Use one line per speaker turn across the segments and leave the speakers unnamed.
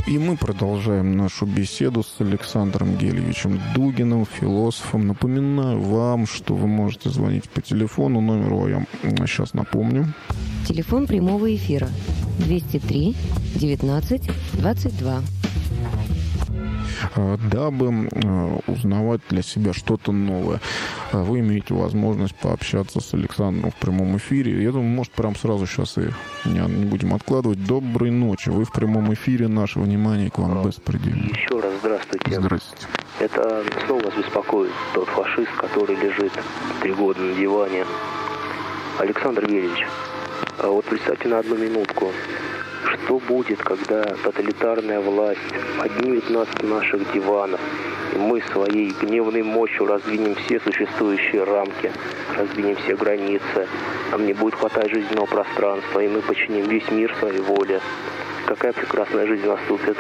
И мы продолжаем нашу беседу с Александром Гельевичем Дугиным, философом. Напоминаю вам, что вы можете звонить по телефону. Номер я сейчас напомню.
Телефон прямого эфира 203 19 22.
Дабы узнавать для себя что-то новое, вы имеете возможность пообщаться с Александром в прямом эфире. Я думаю, может, прямо сразу сейчас и не будем откладывать. Доброй ночи. Вы в прямом эфире. Наше внимание к вам беспредельно.
Еще раз здравствуйте.
Здравствуйте.
Это снова вас беспокоит тот фашист, который лежит 3 года на диване. Александр Гельевич, вот представьте на одну минутку, что будет, когда тоталитарная власть поднимет нас с наших диванов, и мы своей гневной мощью раздвинем все существующие рамки, раздвинем все границы, нам не будет хватать жизненного пространства, и мы подчиним весь мир своей воле. Какая прекрасная жизнь наступит.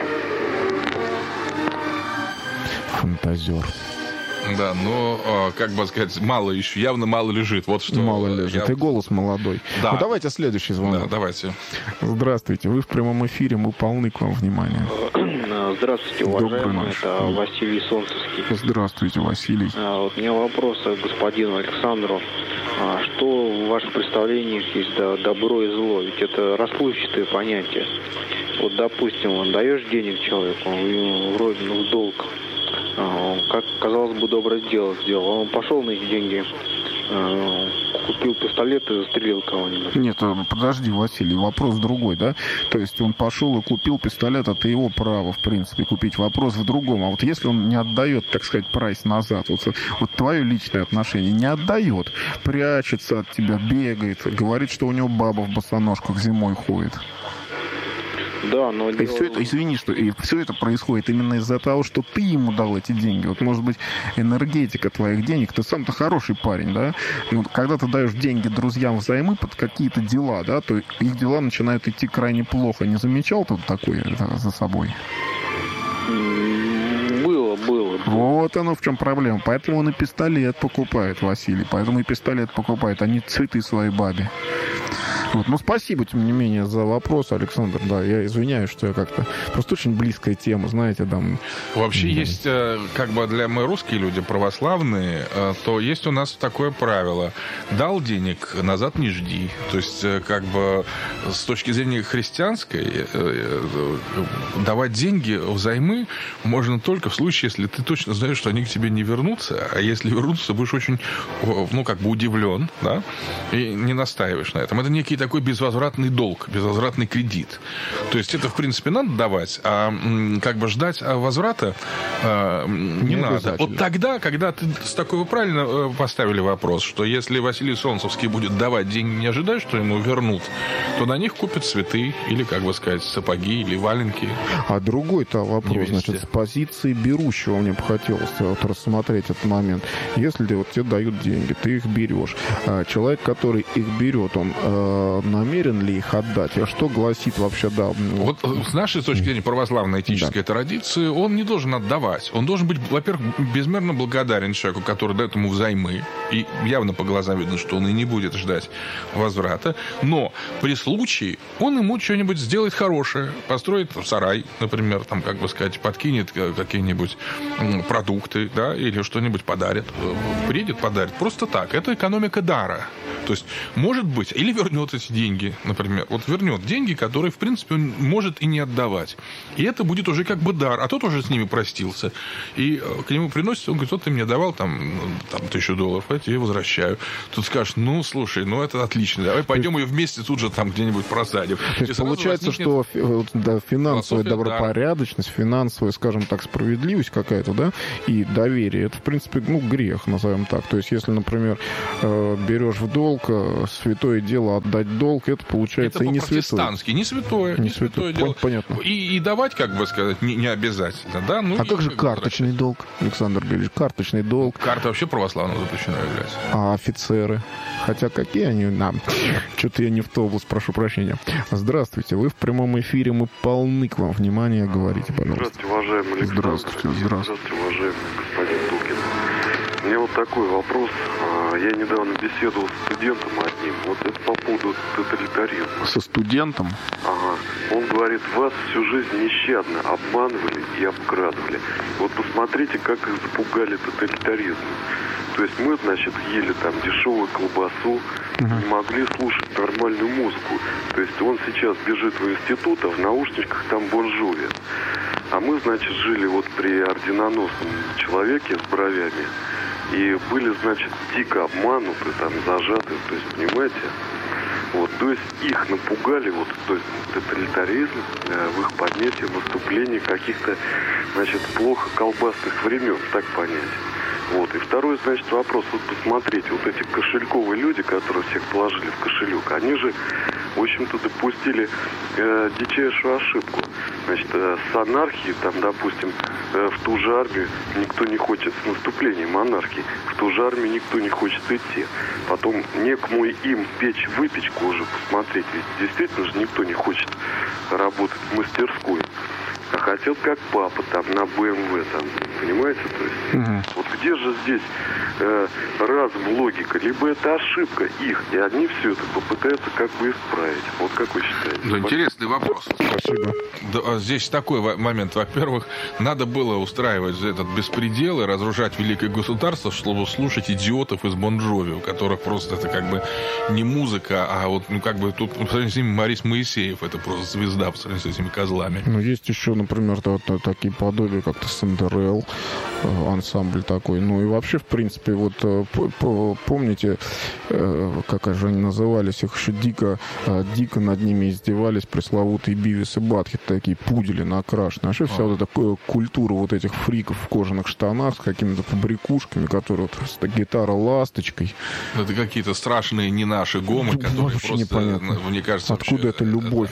Фантазер.
Да, но, как бы сказать, мало еще, явно мало лежит. Вот что.
Мало лежит. И голос молодой.
Да.
Ну, давайте следующий звонок.
Да, давайте.
Здравствуйте. Вы в прямом эфире. Мы полны к вам внимания.
Здравствуйте, уважаемый. Это Василий Солнцевский.
Здравствуйте, Василий.
Вот у меня вопрос к господину Александру. Что в ваших представлениях есть добро и зло? Ведь это расплывчатые понятия. Вот, допустим, он даешь денег человеку, он вроде в долг. Как, казалось бы, доброе дело сделал. Он пошел на эти деньги, купил пистолет и застрелил кого-нибудь.
Нет, подожди, Василий, вопрос другой, да? То есть он пошел и купил пистолет, это его право, в принципе, купить. Вопрос в другом. А вот если он не отдает, так сказать, прайс назад, вот твое личное отношение не отдает, прячется от тебя, бегает, говорит, что у него баба в босоножках зимой ходит.
Да, но...
И все это, извини, что и все это происходит именно из-за того, что ты ему дал эти деньги. Вот, может быть, энергетика твоих денег, ты сам-то хороший парень, да? Но когда ты даешь деньги друзьям взаймы под какие-то дела, да, то их дела начинают идти крайне плохо. Не замечал ты такое за собой?
Было.
Вот оно в чем проблема. Поэтому он и пистолет покупает, Василий. Поэтому и пистолет покупает, а не цветы своей бабе. Вот. Ну, спасибо, тем не менее, за вопрос, Александр. Да, я извиняюсь, что я как-то... Просто очень близкая тема, знаете, там...
Вообще есть, как бы для мы русские люди, православные, то есть у нас такое правило. Дал денег, назад не жди. То есть, как бы, с точки зрения христианской, давать деньги взаймы можно только в случае, если ты точно знаешь, что они к тебе не вернутся. А если вернутся, будешь очень, ну, как бы удивлен, да, и не настаиваешь на этом. Это некий такой безвозвратный долг, безвозвратный кредит. То есть это, в принципе, надо давать, а как бы ждать возврата не надо. Вот тогда, когда ты с такой, вы правильно поставили вопрос, что если Василий Солнцевский будет давать деньги, не ожидая, что ему вернут, то на них купят цветы или, как бы сказать, сапоги или валенки.
А другой-то вопрос, значит, с позиции берущего мне бы хотелось вот рассмотреть этот момент. Если вот тебе дают деньги, ты их берешь. Человек, который их берет, он намерен ли их отдать? А что гласит вообще, да?
Вот с нашей точки зрения православной этической традиции, он не должен отдавать. Он должен быть, во-первых, безмерно благодарен человеку, который дает ему взаймы. И явно по глазам видно, что он и не будет ждать возврата. Но при случае он ему что-нибудь сделает хорошее. Построит сарай, например, там, как бы сказать, подкинет какие-нибудь продукты, да, или что-нибудь подарит. Приедет, подарит. Просто так. Это экономика дара. То есть, может быть, или вернет эти деньги, например. Вот вернет деньги, которые, в принципе, он может и не отдавать. И это будет уже как бы дар. А тот уже с ними простился. И к нему приносится, он говорит, вот ты мне давал там $1000, я тебе возвращаю. Тут скажешь, ну, слушай, ну, это отлично. Давай пойдем ее вместе тут же там где-нибудь просадим.
То есть получается, что финансовая добропорядочность, финансовая, скажем так, справедливость какая-то, да, и доверие, это, в принципе, ну, грех, назовем так. То есть, если, например, берешь в долг, святое дело отдать долг, это получается
это
и не святое.
По-протестантски, не святое дело.
Понятно.
И давать, как бы сказать, не обязательно, да? Ну,
а как же карточный долг, Александр Григорьевич? Карточный долг.
Карта вообще православно запрещена является.
А офицеры? Хотя какие они? Что-то я не в ту область, прошу прощения. Здравствуйте, вы в прямом эфире, мы полны к вам внимания, говорите, пожалуйста.
Здравствуйте, уважаемый Александр. Здравствуйте, уважаемый господин Дугин. У меня вот такой вопрос. Я недавно беседовал с студентом одним. Вот это по поводу тоталитаризма.
Со студентом?
Ага. Он говорит, вас всю жизнь нещадно обманывали и обкрадывали. Вот посмотрите, как их запугали тоталитаризмом. То есть мы, значит, ели там дешевую колбасу, не могли слушать нормальную музыку. То есть он сейчас бежит в институт, а в наушничках там Бон Джови. А мы, значит, жили вот при орденоносном человеке с бровями. И были, значит, дико обмануты, там, зажаты. То есть, понимаете? Вот, то есть их напугали, вот, то есть тоталитаризм в их поднятии, наступлении каких-то, значит, плохо колбасных времен, так понять. Вот. И второй, значит, вопрос. Вот посмотрите, вот эти кошельковые люди, которые всех положили в кошелек, они же, в общем-то, допустили дичайшую ошибку. Значит, с анархией, там, допустим, в ту же армию никто не хочет, с наступлением анархии, в ту же армию никто не хочет идти. Потом некому им печь выпечку уже посмотреть, ведь действительно же никто не хочет работать в мастерской. А хотел как папа, там, на БМВ, там, понимаете, то есть, вот где же здесь разум, логика, либо это ошибка их, и они все это попытаются как бы исправить. Вот как вы считаете?
Да, интересный вопрос.
Спасибо.
Да, здесь такой момент. Во-первых, надо было устраивать этот беспредел и разрушать великое государство, чтобы слушать идиотов из Бон Джови, у которых просто это как бы не музыка, а вот, ну, как бы тут, по сравнению с ними, Морис Моисеев, это просто звезда по сравнению с этими козлами.
Ну, есть еще, например, такие подобия, как-то Сандерелл, ансамбль такой. Ну, и вообще, в принципе, вот помните, как же они назывались, их еще дико над ними издевались, пресловутые Бивис и Батхед, такие пудели накрашенные. Вообще вся вот эта культура вот этих фриков в кожаных штанах с какими-то побрякушками, которые вот просто гитара ласточкой.
Это какие-то страшные не наши гомы, которые
вообще
просто,
непонятно.
мне кажется,
откуда эта любовь?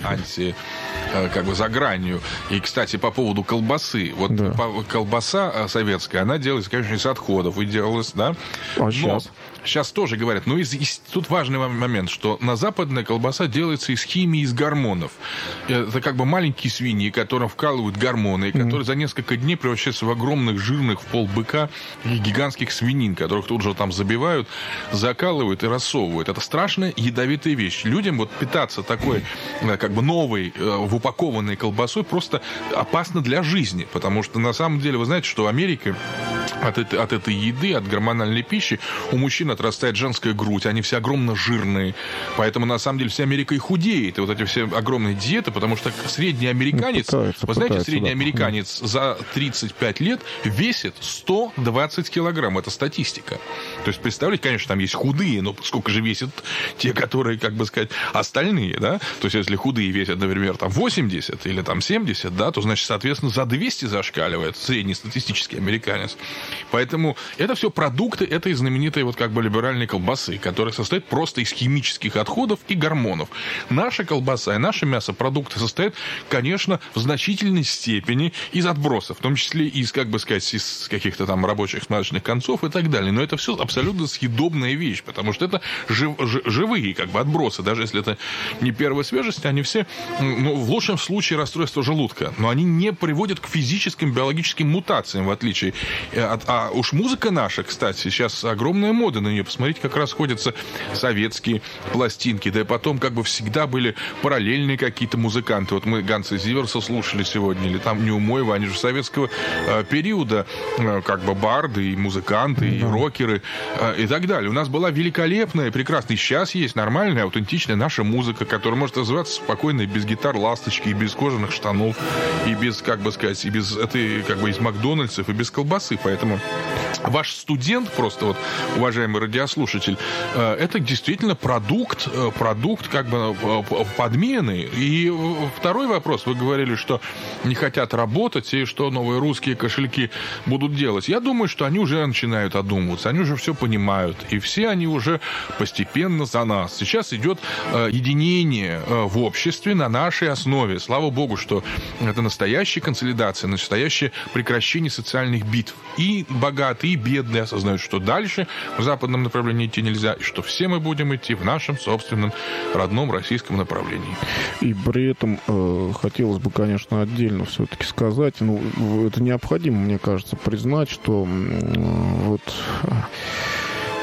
Как бы за гранью. И, кстати, по поводу колбасы. Вот
да.
Колбаса советская, она делается, конечно, из отходов. И делалась, да?
А сейчас?
Сейчас тоже говорят, но тут важный момент, что на западная колбаса делается из химии, из гормонов. Это как бы маленькие свиньи, которым вкалывают гормоны, и которые за несколько дней превращаются в огромных, жирных, в полбыка и гигантских свинин, которых тут же там забивают, закалывают и рассовывают. Это страшная ядовитая вещь. Людям вот питаться такой, как бы новой, в упакованной колбасой просто опасно для жизни, потому что на самом деле вы знаете, что в Америке от этой еды, от гормональной пищи у мужчин отрастает женская грудь, они все огромно жирные, поэтому на самом деле вся Америка и худеет, и вот эти все огромные диеты, потому что средний американец, вы знаете, средний американец за 35 лет весит 120 килограмм, это статистика. То есть, представляете, конечно, там есть худые, но сколько же весят те, которые, как бы сказать, остальные, да? То есть, если худые весят, например, там 80 или там 70, да, то, значит, соответственно, за 200 зашкаливает среднестатистический американец. Поэтому это все продукты этой знаменитой вот как бы либеральной колбасы, которая состоит просто из химических отходов и гормонов. Наша колбаса и наше мясопродукты состоят, конечно, в значительной степени из отбросов, в том числе из, как бы сказать, из каких-то там рабочих смазочных концов и так далее. Но это все абсолютно съедобная вещь, потому что это живые как бы отбросы. Даже если это не первой свежести, они все, ну, в лучшем случае расстройство желудка, но они не приводят к физическим биологическим мутациям, в отличие а уж музыка наша, кстати, сейчас огромная мода на нее. Посмотрите, как расходятся советские пластинки. Да и потом как бы всегда были параллельные какие-то музыканты. Вот мы Ганса Зиверса слушали сегодня, или там Неумоева, они же советского периода, как бы барды и музыканты, и рокеры, и так далее. У нас была великолепная, прекрасная, сейчас есть нормальная, аутентичная наша музыка, которая может развиваться спокойно и без гитар ласточки, и без кожаных штанов, и без, как бы сказать, и без этой, как бы, из Макдональдсов, и без колбасы. Поэтому ваш студент, просто вот, уважаемый радиослушатель, это действительно продукт как бы подмены. И второй вопрос. Вы говорили, что не хотят работать, и что новые русские кошельки будут делать. Я думаю, что они уже начинают одумываться. Они уже все понимают. И все они уже постепенно за нас. Сейчас идет единение в обществе на нашей основе. Слава богу, что это настоящая консолидация, настоящее прекращение социальных битв. И богатые, и бедные осознают, что дальше в западном направлении идти нельзя, и что все мы будем идти в нашем собственном родном российском направлении.
И при этом хотелось бы, конечно, отдельно все-таки сказать, ну, это необходимо, мне кажется, признать, что вот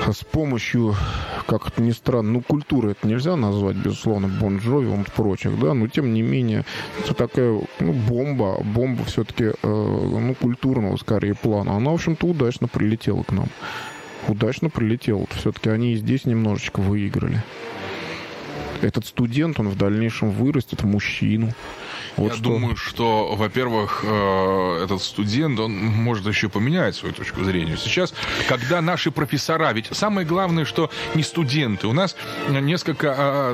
с помощью, как это ни странно, культуры это нельзя назвать, безусловно, Бон Джови и прочих, да, но тем не менее, это такая, бомба все-таки, культурного, скорее, плана. Она, в общем-то, удачно прилетела к нам. Удачно прилетела. Все-таки они и здесь немножечко выиграли. Этот студент, он в дальнейшем вырастет в мужчину.
Я думаю, что, во-первых, этот студент, он может еще поменять свою точку зрения. Сейчас, когда наши профессора, ведь самое главное, что не студенты. У нас несколько,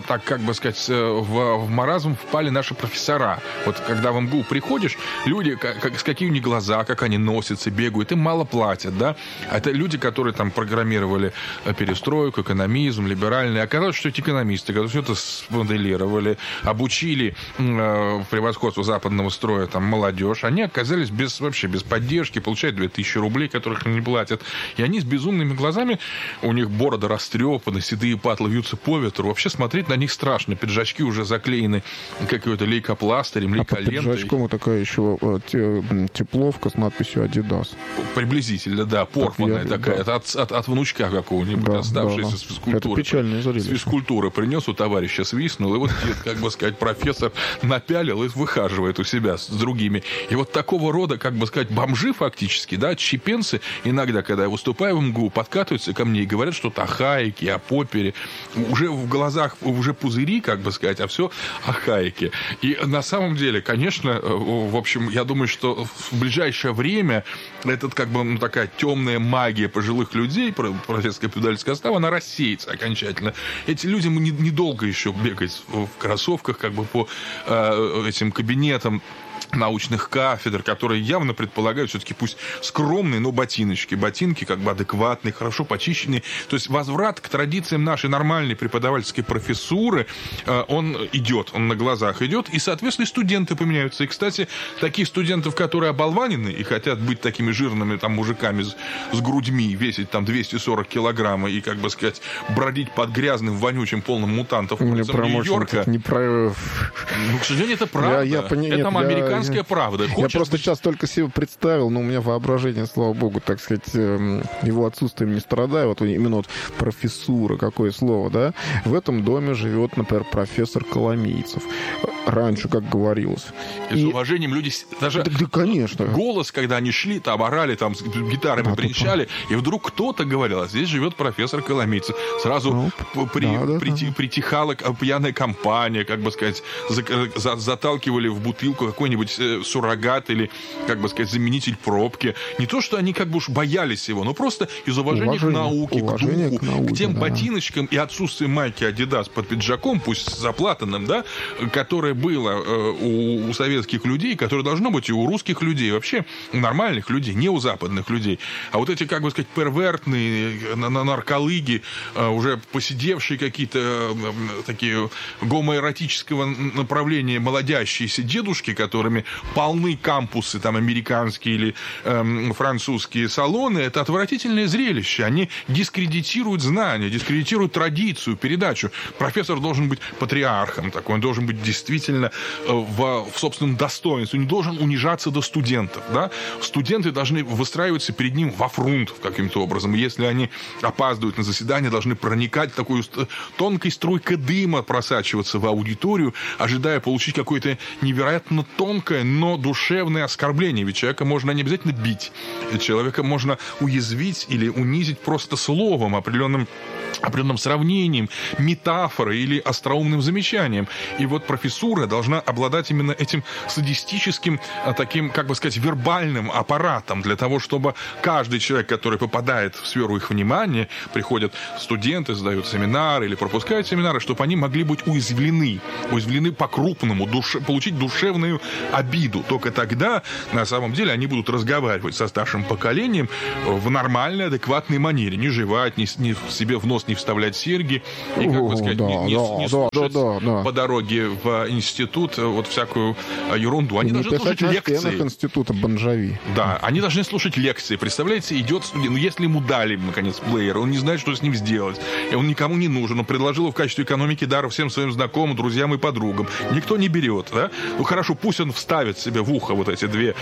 в маразм впали наши профессора. Вот когда в МГУ приходишь, люди, с какие у них глаза, как они носятся, бегают, им мало платят, да? Это люди, которые там программировали перестройку, экономизм, либеральный. Оказалось, что эти экономисты, которые все это смоделировали, обучили превосходство западного строя, там, молодежь, они оказались вообще без поддержки, получают 2000 рублей, которых они не платят. И они с безумными глазами, у них бороды растрепаны, седые патлы вьются по ветру. Вообще смотреть на них страшно. Пиджачки уже заклеены какой-то лейкопластырем, лейколентой.
Под пиджачком такая еще тепловка с надписью «Адидас».
Приблизительно, да, порванная такая. Да. От внучка какого-нибудь, да, оставшейся с физкультуры.
Это печальное зрелище.
С физкультуры принес у товарища, свистнул, и вот, профессор напялил и выхаживает у себя с другими. И вот такого рода, бомжи фактически, да, отщепенцы, иногда, когда я выступаю в МГУ, подкатываются ко мне и говорят что-то о Хайеке, о Поппере. Уже в глазах уже пузыри, а все о Хайеке. И на самом деле, конечно, в общем, я думаю, что в ближайшее время этот, такая темная магия пожилых людей, профессорско-преподавательского состава, она рассеется окончательно. Эти люди недолго еще бегать в кроссовках, по этим кабинетам научных кафедр, которые явно предполагают все-таки пусть скромные, но ботиночки. Ботинки адекватные, хорошо почищенные. То есть возврат к традициям нашей нормальной преподавательской профессуры, он идет, он на глазах идет, и, соответственно, и студенты поменяются. И, кстати, таких студентов, которые оболванены и хотят быть такими жирными мужиками с грудьми, весить 240 килограмм и, бродить под грязным, вонючим, полным мутантов улицам Нью-Йорка. К сожалению, это правда. Это американская правда.
Я просто сейчас только себе представил, но у меня воображение, слава богу, его отсутствием не страдаю. Вот именно профессура, какое слово, да? В этом доме живет, например, профессор Коломейцев. Раньше, как говорилось.
И с уважением люди даже...
Да, конечно.
Голос, когда они шли, орали, с гитарами бренчали, и вдруг кто-то говорил, а здесь живет профессор Коломейцев. Сразу притихала пьяная компания, заталкивали в бутылку какой-нибудь суррогат или, заменитель пробки. Не то, что они уж боялись его, но просто из уважения к науке, к духу, к тем ботиночкам и отсутствию майки Adidas под пиджаком, пусть с заплатанным, да, которое было у советских людей, которое должно быть и у русских людей, вообще у нормальных людей, не у западных людей. А вот эти, первертные, нарколыги, уже посидевшие какие-то такие гомоэротического направления молодящиеся дедушки, которыми полны кампусы, американские или французские салоны, это отвратительное зрелище. Они дискредитируют знания, дискредитируют традицию, передачу. Профессор должен быть патриархом такой, он должен быть действительно в собственном достоинстве, не должен унижаться до студентов. Да? Студенты должны выстраиваться перед ним во фрунт каким-то образом. Если они опаздывают на заседание, должны проникать такой тонкой струйкой дыма, просачиваться в аудиторию, ожидая получить какое-то невероятно тонкое, но душевное оскорбление. Ведь человека можно не обязательно бить. Человека можно уязвить или унизить просто словом, определенным сравнением, метафорой или остроумным замечанием. И вот профессура должна обладать именно этим садистическим, таким, вербальным аппаратом для того, чтобы каждый человек, который попадает в сферу их внимания, приходят студенты, сдают семинары или пропускают семинары, чтобы они могли быть уязвлены по-крупному, получить душевную обиду. Только тогда, на самом деле, они будут разговаривать со старшим поколением в нормальной, адекватной манере. Не жевать, себе в нос не вставлять серьги и, не слушать по дороге в институт всякую ерунду. Они должны слушать лекции.
Института Бонжави.
Да, они должны слушать лекции. Представляете, идет студент, если ему дали, наконец, плеер, он не знает, что с ним сделать. И он никому не нужен. Он предложил его в качестве экономики дара всем своим знакомым, друзьям и подругам. Никто не берет, да? Хорошо, пусть он ставит себе в ухо вот эти две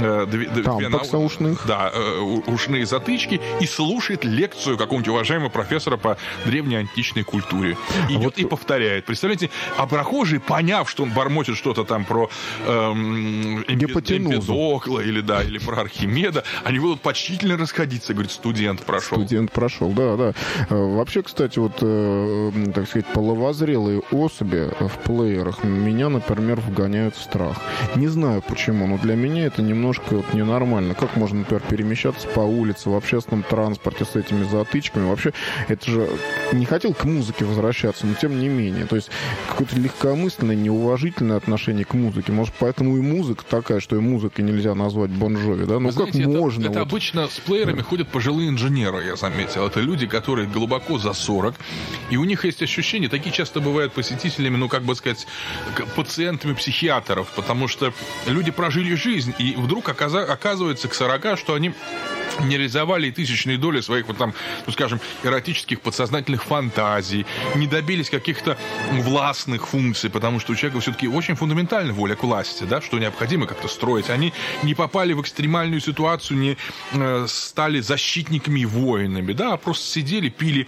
ушные затычки и слушает лекцию какого-нибудь уважаемого профессора по древней античной культуре. Идет и повторяет. Представляете, а прохожие, поняв, что он бормочет что-то там про Эмпедокла или про Архимеда, они будут почтительно расходиться. Говорит, студент прошел.
Да. Вообще, кстати, вот, так сказать, половозрелые особи в плеерах меня, например, вгоняют в страх. Не знаю почему, но для меня это немножко вот ненормально. Как можно, например, перемещаться по улице, в общественном транспорте с этими затычками? Вообще, это же... Не хотел к музыке возвращаться, но тем не менее. То есть, какое-то легкомысленное, неуважительное отношение к музыке. Может, поэтому и музыка такая, что и музыкой нельзя назвать Бон Джови, да? Ну, как
знаете,
можно?
Это обычно с плеерами ходят пожилые инженеры, я заметил. Это люди, которые глубоко за 40, и у них есть ощущение, такие часто бывают посетителями, ну, как бы сказать, пациентами психиатров, потому что люди прожили жизнь, и вдруг оказывается к 40, что они не реализовали и тысячные доли своих, вот там, ну, скажем, эротических подсознательных фантазий, не добились каких-то властных функций, потому что у человека все-таки очень фундаментальная воля к власти, да, что необходимо как-то строить. Они не попали в экстремальную ситуацию, не стали защитниками и воинами, да, а просто сидели, пили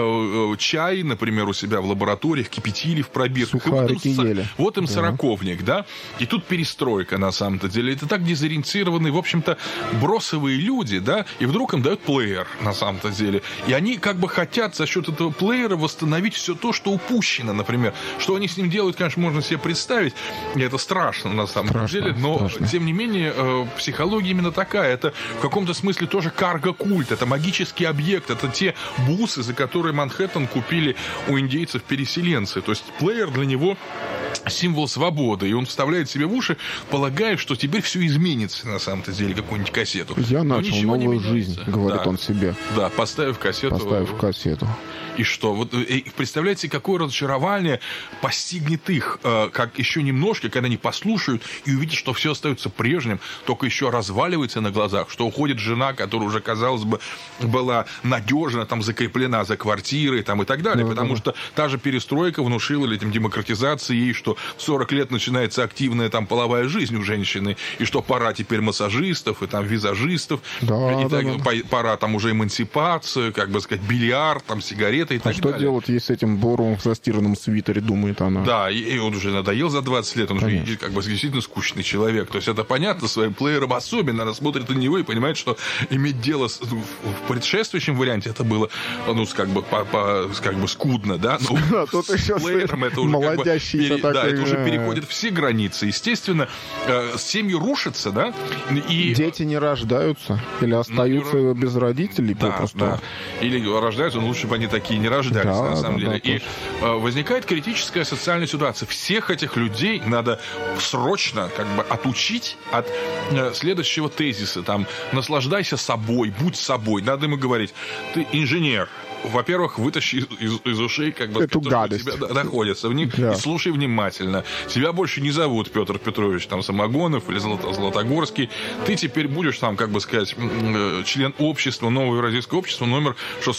чай, например, у себя в лабораториях, кипятили в пробирках.
Сухарики ели.
Вот им сороковник, да, и тут перестройка на самом-то деле. Это так дезориентированные, в общем-то, бросовые люди, да, и вдруг им дают плеер, на самом-то деле. И они как бы хотят за счет этого плеера восстановить все то, что упущено, например. Что они с ним делают, конечно, можно себе представить. И это страшно, на самом деле. Но, тем не менее, психология именно такая. Это в каком-то смысле тоже карго-культ. Это магический объект. Это те бусы, за которые Манхэттен купили у индейцев-переселенцы. То есть плеер для него символ свободы. И он вставляет себе в уши, полагая, что теперь все изменится, на самом-то деле, какую-нибудь кассету.
Я начал новую жизнь, говорит он себе.
Да, поставив кассету. И что? Вот, представляете, какое разочарование постигнет их, как еще немножко, когда они послушают и увидят, что все остается прежним, только еще разваливается на глазах, что уходит жена, которая уже, казалось бы, была надежно там закреплена за квартирой там, и так далее, потому что та же перестройка внушила этим демократизации ей, что в 40 лет начинается активная там половая жизнь у женщины, и что пора теперь массажистов и там визажистов, пора там уже эмансипацию, как бы сказать, бильярд, там сигареты и так далее.
Что делать, если с этим Боровым в застиранном свитере, думает она?
Да, и он уже надоел за 20 лет, он же как бы действительно скучный человек. То есть это понятно, своим плеером особенно, она смотрит на него и понимает, что иметь дело в предшествующем варианте это было, ну, как бы скудно, да? Но с плеером это уже это уже переходит все границы. Естественно, семьи рушатся, да? И
дети не рождаются или остаются без родителей попросту. Да.
Или рождаются, но лучше бы они такие не рождались, на самом деле. И возникает критическая социальная ситуация. Всех этих людей надо срочно как бы отучить от следующего тезиса. Там, наслаждайся собой, будь собой. Надо ему говорить, ты инженер. Во-первых, вытащи из ушей как бы
эту гадость.
У тебя находится в них, и слушай внимательно. Тебя больше не зовут Петр Петрович там Самогонов или Златогорский. Ты теперь будешь там, как бы сказать, член общества, нового евразийского общества номер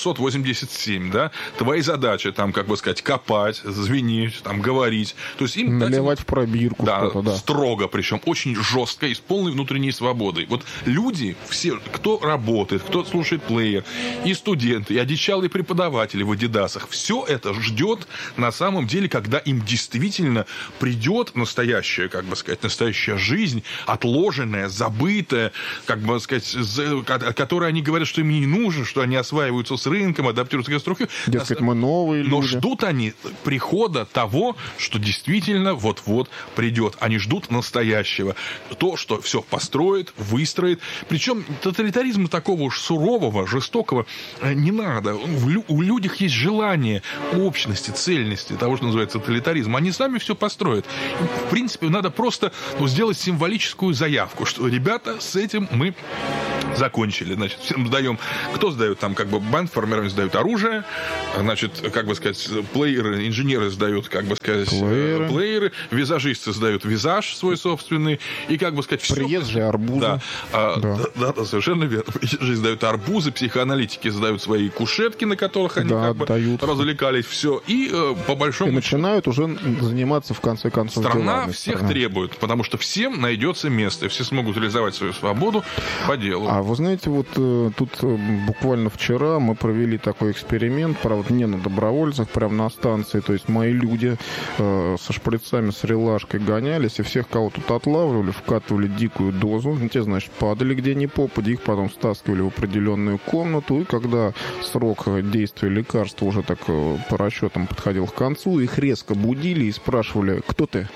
687, да? Твои задачи там, как бы сказать, копать, звенеть, там, говорить. То есть им
наливать в пробирку.
Да, строго, причем очень жестко и с полной внутренней свободой. Вот люди, все, кто работает, кто слушает плеер, и студенты, и одичалые преподаватели в адидасах, все это ждет на самом деле, когда им действительно придет настоящая, как бы сказать, настоящая жизнь, отложенная, забытая, как бы сказать, которой они говорят, что им не нужно, что они осваиваются с рынком, адаптируются к структуре.
Дескать, мы новые люди.
Но ждут они прихода того, что действительно вот-вот придет. Они ждут настоящего. То, что все построит, выстроит. Причем тоталитаризма такого уж сурового, жестокого не надо. У людях есть желание общности, цельности, того, что называется тоталитаризм. Они сами все построят. В принципе, надо просто сделать символическую заявку, что, ребята, с этим мы Закончили, значит, всем сдаем. Кто сдает там, как бы, банд формирование сдают оружие, значит, как бы сказать, плееры, инженеры сдают, как бы сказать, плееры, визажисты сдают визаж свой собственный, и, как бы сказать, все.
Приезжие арбузы.
Да, совершенно верно. Приезжие сдают арбузы, психоаналитики сдают свои кушетки, на которых они как бы развлекались, все. И по большому...
И начинают уже заниматься, в конце концов,
страна всех требует, потому что всем найдется место, и все смогут реализовать свою свободу по делу.
А вы знаете, вот тут буквально вчера мы провели такой эксперимент, правда, не на добровольцах, прямо на станции, то есть мои люди со шприцами, с релашкой гонялись, и всех, кого тут отлавливали, вкатывали дикую дозу, те, значит, падали где ни попадя, их потом стаскивали в определенную комнату, и когда срок действия лекарства уже так по расчетам подходил к концу, их резко будили и спрашивали: кто ты?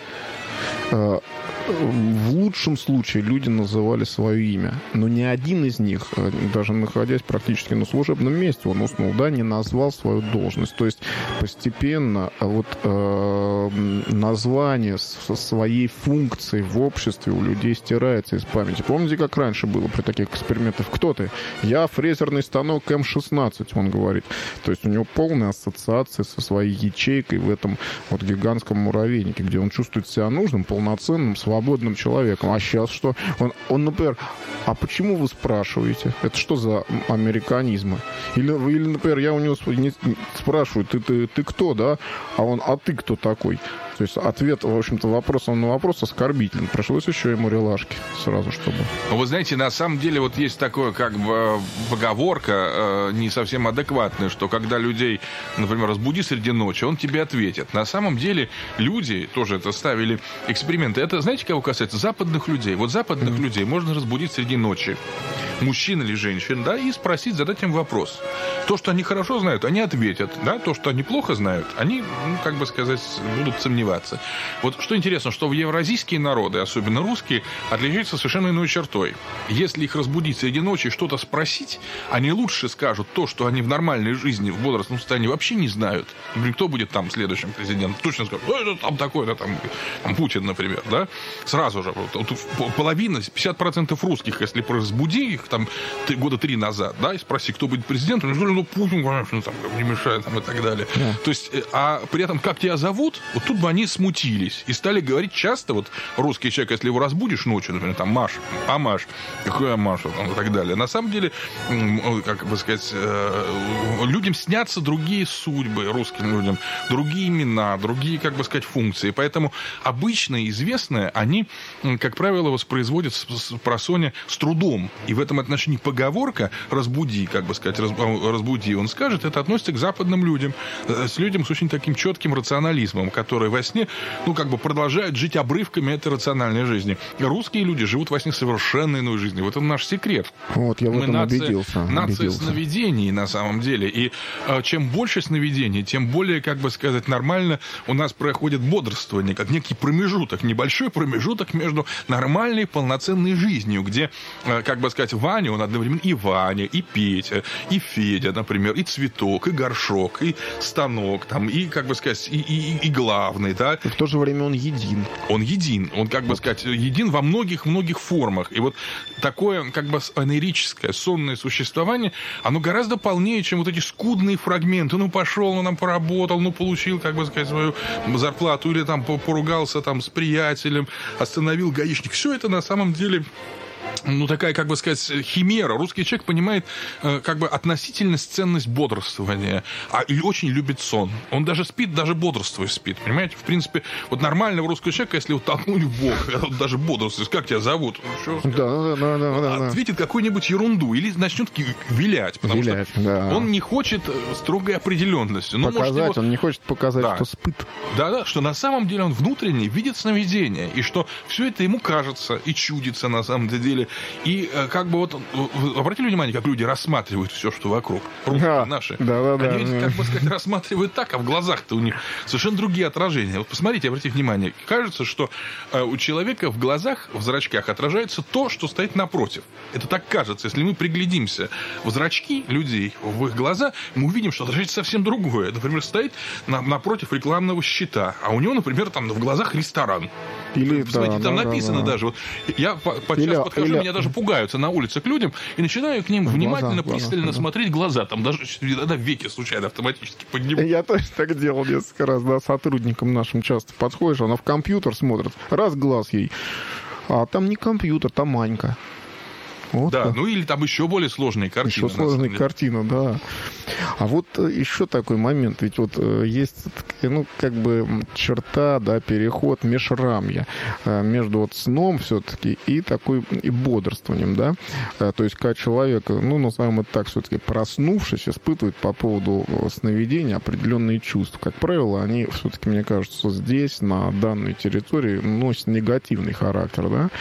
В лучшем случае люди называли свое имя, но ни один из них, даже находясь практически на служебном месте, он уснул, да, не назвал свою должность. То есть постепенно вот название со своей функцией в обществе у людей стирается из памяти. Помните, как раньше было при таких экспериментах? Кто ты? Я фрезерный станок М-16, он говорит. То есть у него полная ассоциация со своей ячейкой в этом вот гигантском муравейнике, где он чувствует себя нужным, полноценным, свободным человеком. А сейчас что? Он, например, а почему вы спрашиваете? Это что за американизмы? Или, например, я у него спрашиваю: ты кто, да? А он: а ты кто такой? То есть ответ, в общем-то, вопросом на вопрос оскорбителен. Пришлось еще ему релашки сразу, чтобы...
Вы знаете, на самом деле вот есть такое, как бы, поговорка не совсем адекватная, что когда людей, например, разбуди среди ночи, он тебе ответит. На самом деле люди тоже это ставили эксперименты. Это, знаете, кого касается? Западных людей. Вот западных людей можно разбудить среди ночи, мужчин или женщин, да, и спросить, задать им вопрос. То, что они хорошо знают, они ответят, да, то, что они плохо знают, они, ну, как бы сказать, будут сомневаться. Вот что интересно, что в евразийские народы, особенно русские, отличаются совершенно иной чертой. Если их разбудить среди ночи и что-то спросить, они лучше скажут то, что они в нормальной жизни, в бодростном состоянии вообще не знают. Например, кто будет там следующим президентом? Точно скажут: это там такой-то, там Путин, например, да? Сразу же. Вот, половина, 50% русских, если разбуди их там 3 года назад, да, и спроси, кто будет президентом, они говорят: ну, Путин, конечно, там, не мешает, там, и так далее. То есть, а при этом, как тебя зовут, вот тут бы они смутились и стали говорить часто, вот русский человек, если его разбудишь ночью, например, там: Маш, а Маш, какая Маша, там, и так далее. На самом деле, как бы сказать, людям снятся другие судьбы, русским людям, другие имена, другие, как бы сказать, функции. Поэтому обычное, известное, они, как правило, воспроизводят просоня с трудом. И в этом отношении поговорка «разбуди», как бы сказать, «разбуди», он скажет, это относится к западным людям, с людям с очень таким четким рационализмом, которые во сне, ну, как бы продолжают жить обрывками этой рациональной жизни. Русские люди живут во сне совершенно иной жизнью. Вот это наш секрет.
Вот, я в этом убедился.
Нация сновидений, на самом деле. И чем больше сновидений, тем более, как бы сказать, нормально у нас проходит бодрствование, как некий промежуток, небольшой промежуток между нормальной, полноценной жизнью, где, как бы сказать, Ваня, он одновременно и Ваня, и Петя, и Федя, например, и цветок, и горшок, и станок, там, и, как бы сказать, и главный, да.
И в то же время он един.
Он един. Он, как бы сказать, един во многих-многих формах. И вот такое, как бы, анерическое, сонное существование, оно гораздо полнее, чем вот эти скудные фрагменты. Ну, пошел, ну, нам поработал, ну, получил, как бы сказать, свою зарплату, или там поругался там с приятелем, остановил гаишник. Все это на самом деле... Ну, такая, как бы сказать, химера. Русский человек понимает, как бы, относительность, ценность бодрствования. И очень любит сон. Он даже спит, даже бодрствуя спит. Понимаете? В принципе, вот нормального русского человека, если вот толкнули в бок, вот даже бодрствует, как тебя зовут? Да. Ответит какую-нибудь ерунду. Или начнет вилять. Потому что он не хочет строгой определенности. Но,
показать, может, он не хочет показать, что спит.
Да, что на самом деле он внутренне видит сновидение. И что все это ему кажется и чудится на самом деле. И как бы вот, обратили внимание, как люди рассматривают все, что вокруг. Наши. Они, как бы сказать, рассматривают так, а в глазах-то у них совершенно другие отражения. Вот посмотрите, обратите внимание. Кажется, что у человека в глазах, в зрачках отражается то, что стоит напротив. Это так кажется. Если мы приглядимся в зрачки людей, в их глаза, мы увидим, что отражается совсем другое. Например, стоит напротив рекламного щита, а у него, например, там в глазах ресторан.
Или
посмотрите, там написано даже. Вот, я подчас подхожу, меня даже пугаются на улицах людям, и начинаю к ним внимательно, пристально смотреть глаза. Там даже иногда веки случайно автоматически поднимаю.
Я тоже так делал несколько раз, да, сотрудникам нашим часто подходишь, она в компьютер смотрит, раз глаз ей, а там не компьютер, там Манька. Вот
да,
так.
ну или там еще более сложные картины.
Еще сложные картины, да. А вот еще такой момент, ведь вот есть, ну, как бы черта, да, переход межрамья между вот сном все-таки и такой и бодрствованием, да. То есть, когда человек, ну, назовем это так, все-таки проснувшись, испытывает по поводу сновидения определенные чувства. Как правило, они все-таки, мне кажется, здесь, на данной территории, носят негативный характер, да.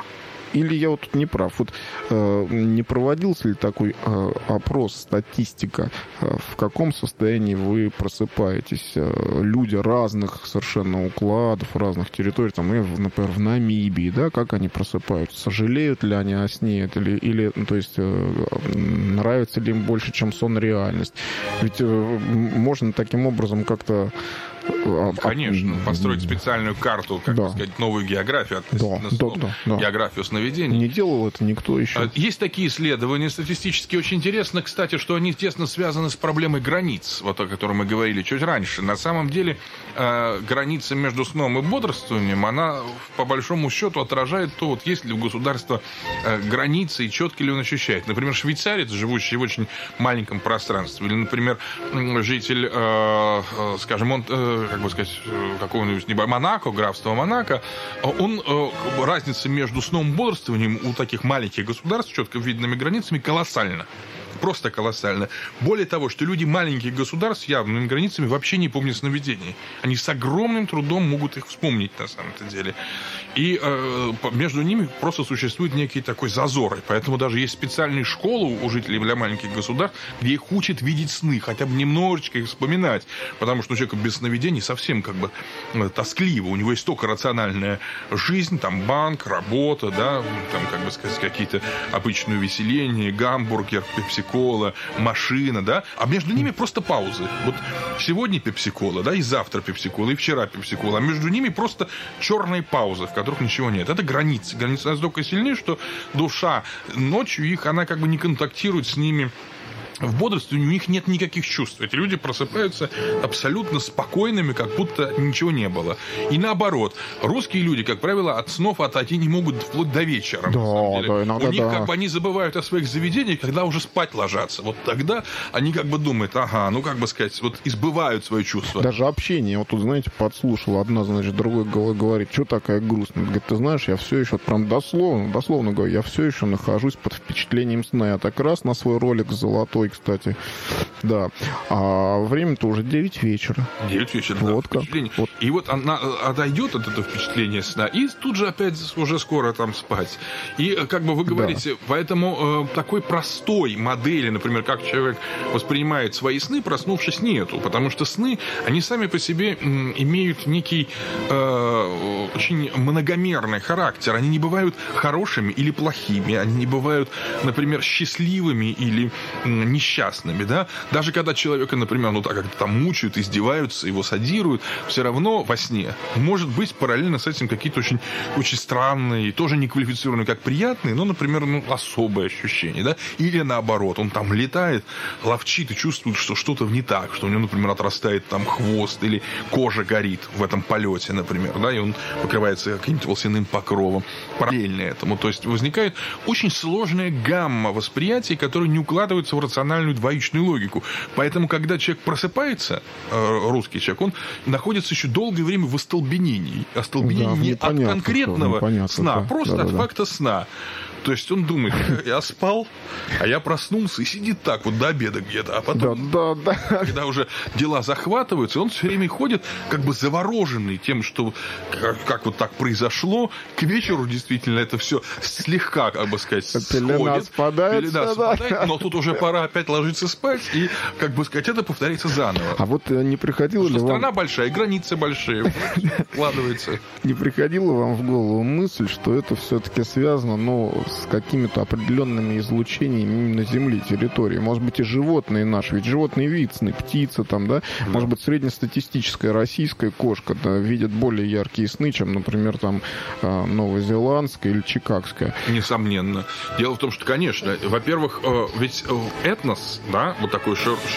Или я вот тут не прав? Вот не проводился ли такой опрос, статистика, в каком состоянии вы просыпаетесь? Люди разных совершенно укладов, разных территорий, там, например, в Намибии, да, как они просыпаются? Сожалеют ли они о сне? Или то есть, нравится ли им больше, чем сон реальность? Ведь можно таким образом как-то...
Конечно, построить специальную карту, как бы сказать, новую географию, географию сновидений.
Не делал это никто еще.
Есть такие исследования статистически. Очень интересно, кстати, что они тесно связаны с проблемой границ, вот о которой мы говорили чуть раньше. На самом деле, граница между сном и бодрствованием, она, по большому счету, отражает то, вот есть ли у государства границы и четко ли он ощущает. Например, швейцарец, живущий в очень маленьком пространстве, или, например, житель, скажем, как бы сказать, какого-нибудь Монако, графства Монако, он, разница между сном и бодрствованием у таких маленьких государств с четко видными границами колоссальна. Просто колоссально. Более того, что люди маленьких государств с явными границами вообще не помнят сновидений. Они с огромным трудом могут их вспомнить на самом-то деле. И между ними просто существует некий такой зазор. И поэтому даже есть специальные школы у жителей для маленьких государств, где их учат видеть сны, хотя бы немножечко их вспоминать. Потому что человек без сновидений совсем как бы тоскливо. У него есть только рациональная жизнь, там банк, работа, да, там, как бы сказать, какие-то обычные увеселения, гамбургер, пепси-кола, машина, да, а между ними просто паузы. Вот сегодня пепси-кола, да, и завтра пепси-кола, и вчера пепси-кола, а между ними просто черные паузы, в которых ничего нет. Это границы. Границы настолько сильны, что душа ночью их, она как бы не контактирует с ними. В бодрствовании у них нет никаких чувств. Эти люди просыпаются абсолютно спокойными, как будто ничего не было. И наоборот, русские люди, как правило, от снов отойти не могут вплоть до вечера.
Да,
у них как бы они забывают о своих заведениях, когда уже спать ложатся. Вот тогда они как бы думают, ага, ну как бы сказать, вот избывают свои чувства.
Даже общение, вот тут, знаете, подслушал, одна, значит, другой говорит, что такая грустная? Говорит, ты знаешь, я все еще, прям дословно говорю, я все еще нахожусь под впечатлением сна. Я так раз на свой ролик золотой, кстати, да. А время-то уже 9 вечера.
9 вечера,
вот
да, впечатление. Вот. И вот она отойдет от этого впечатления сна, и тут же опять уже скоро там спать. И как бы вы говорите, да. Поэтому такой простой модели, например, как человек воспринимает свои сны, проснувшись, нету. Потому что сны, они сами по себе имеют некий очень многомерный характер. Они не бывают хорошими или плохими. Они не бывают, например, счастливыми или несчастными, да. Даже когда человека, например, ну так как-то там мучают, издеваются, его садируют, все равно во сне может быть параллельно с этим какие-то очень, очень странные, тоже не квалифицированные как приятные, но, например, ну, особые ощущения, да. Или наоборот, он там летает, ловчит и чувствует, что что-то не так, что у него, например, отрастает там хвост или кожа горит в этом полете, например, да, и он покрывается каким-то волосяным покровом. Параллельно этому. То есть возникает очень сложная гамма восприятий, которые не укладываются в рациональную двоичную логику. Поэтому, когда человек просыпается, русский человек, он находится еще долгое время в остолбенении. Остолбенение не от конкретного сна, просто от факта сна. То есть он думает, я спал, а я проснулся и сидит так вот до обеда где-то. А потом, когда уже дела захватываются, он все время ходит как бы завороженный тем, что как вот так произошло. К вечеру действительно это все слегка, как бы сказать,
пелена спадает,
но тут уже пора опять опять ложится спать, и, как бы сказать, это повторяется заново.
А вот не приходило ли вам...
Страна большая, границы большие, складывается.
Не приходила вам в голову мысль, что это все-таки связано, с какими-то определенными излучениями именно Земли, территории? Может быть, и животные наши, ведь животные видны, птица там, да? Может быть, среднестатистическая российская кошка видит более яркие сны, чем, например, там новозеландская или чикагская.
Несомненно. Дело в том, что, конечно, во-первых, ведь этнос, да, вот такой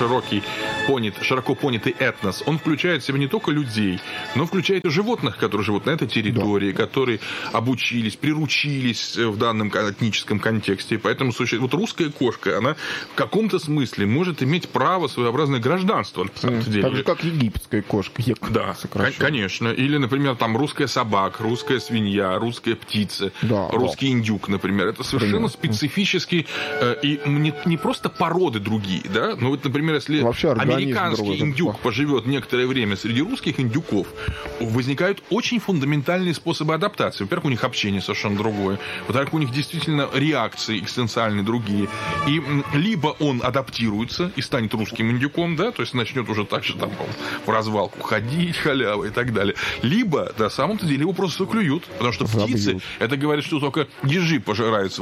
широко понятый этнос, он включает в себя не только людей, но включает и животных, которые живут на этой территории, которые обучились, приручились в данном этническом контексте. И поэтому вот русская кошка, она в каком-то смысле может иметь право своеобразное гражданство. На самом деле.
Так же, как египетская кошка.
Да, конечно. Или, например, там русская собака, русская свинья, русская птица, русский индюк, например. Это совершенно специфические и не просто породы другие, да? Но вот, например, если американский индюк поживет некоторое время среди русских индюков, возникают очень фундаментальные способы адаптации. Во-первых, у них общение совершенно другое. Во-вторых, у них действительно реакции экзистенциальные другие. И либо он адаптируется и станет русским индюком, да, то есть начнет уже так же там в развалку ходить, халява и так далее. Либо, на самом-то деле, его просто клюют, потому что птицы, это говорит, что только ежихи пожирают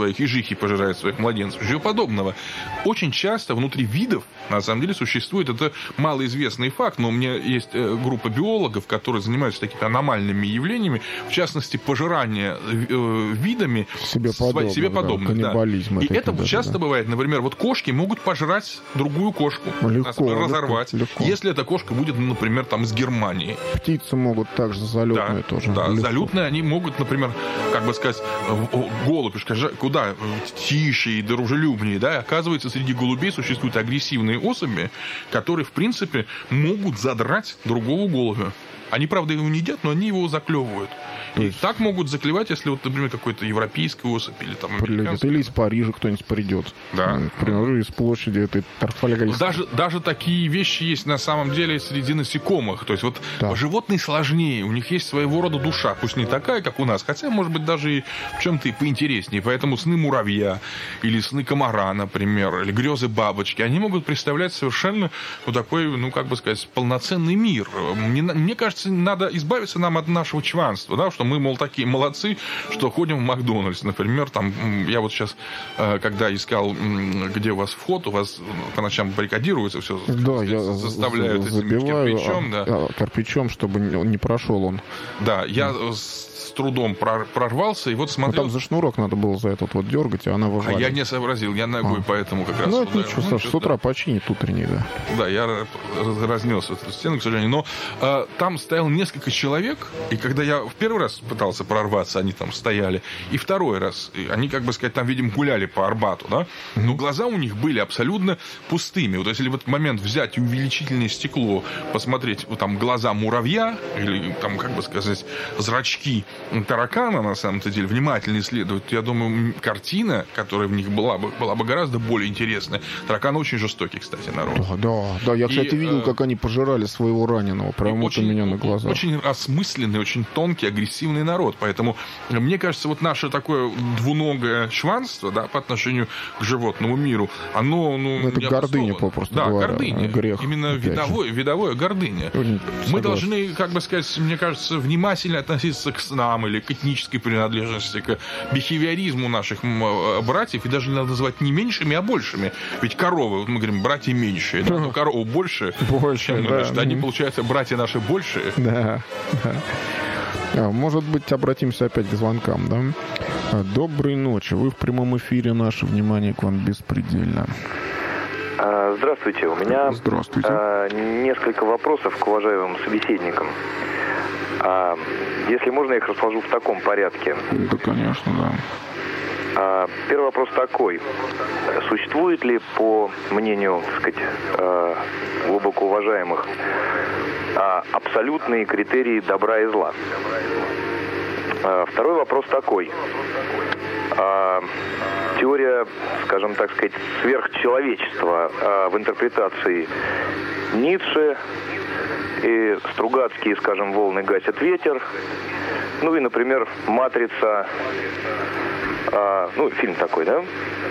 своих младенцев, ничего подобного. Очень часто внутри видов, на самом деле, существует, это малоизвестный факт, но у меня есть группа биологов, которые занимаются такими аномальными явлениями, в частности, пожирание видами себе подобных. Да. И это часто бывает. Например, вот кошки могут пожрать другую кошку, разорвать, если эта кошка будет, например, там из Германии.
Птицы могут также залетные тоже.
Да, залетные они могут, например, как бы сказать, голубь, куда тише и дружелюбнее, да, оказывается, среди голубей существуют агрессивные особи, которые, в принципе, могут задрать другого голубя. Они, правда, его не едят, но они его заклевывают. И так могут заклевать, если, вот, например, какой-то европейский особь или там американский. Или
из Парижа кто-нибудь придет.
Да.
Например, из площади этой Трафальгарской.
Даже такие вещи есть на самом деле среди насекомых. То есть вот животные сложнее, у них есть своего рода душа. Пусть не такая, как у нас, хотя, может быть, даже и в чем-то и поинтереснее. Поэтому сны муравья или сны комара, например, или грезы бабочки, они могут представлять совершенно такой, как бы сказать, полноценный мир. Мне кажется, надо избавиться нам от нашего чванства, да, что мы, мол, такие молодцы, что ходим в Макдональдс, например, там, я вот сейчас, когда искал, где у вас вход, у вас по ночам баррикадируется все, заставляют этим кирпичом,
кирпичом, чтобы не прошел он.
Да, я с трудом прорвался, и вот смотрел...
Там за шнурок надо было за этот вот дергать, и она вывалила.
А я не сообразил, я ногой, поэтому как раз...
Ну, это ничего, Саша, с утра починит утренний, да.
Да, я разнес эту стену, к сожалению, но там стоял несколько человек, и когда я в первый раз пытался прорваться, они там стояли, и второй раз, они, как бы сказать, там, видимо, гуляли по Арбату, да, но глаза у них были абсолютно пустыми. Вот если в этот момент взять увеличительное стекло, посмотреть, вот там глаза муравья, или там, как бы сказать, зрачки таракана, на самом-то деле, внимательно исследовать, я думаю, картина, которая в них была бы гораздо более интересная. Таракан очень жестокий, кстати, народ.
Да, я, кстати, видел, как они пожирали своего раненого, прямо вот у меня на глазах.
Очень осмысленный, очень тонкий, агрессивный народ, поэтому, мне кажется, вот наше такое двуногое чванство, да, по отношению к животному миру, оно,
это гордыня, попросту говоря.
Да, гордыня.
Грех.
Именно видовое гордыня. Мы должны, как бы сказать, мне кажется, внимательно относиться к снам или к этнической принадлежности, к бихевиоризму наших братьев, и даже не надо называть не меньшими, а большими. Ведь коровы, мы говорим, братья меньшие, да, но коровы больше, чем мы, значит, они, получается, братья наши большие.
Да. Может быть, обратимся опять к звонкам, да? Доброй ночи. Вы в прямом эфире. Наше внимание к вам беспредельно.
Здравствуйте. У меня несколько вопросов к уважаемым собеседникам. Если можно, я их расскажу в таком порядке.
Да, конечно, да.
Первый вопрос такой. Существует ли, по мнению, так сказать, глубоко уважаемых, абсолютные критерии добра и зла? Второй вопрос такой. Теория, скажем так сказать, сверхчеловечества в интерпретации Ницше и Стругацкие, скажем, волны гасят ветер. Ну и, например, матрица Фильм такой, да?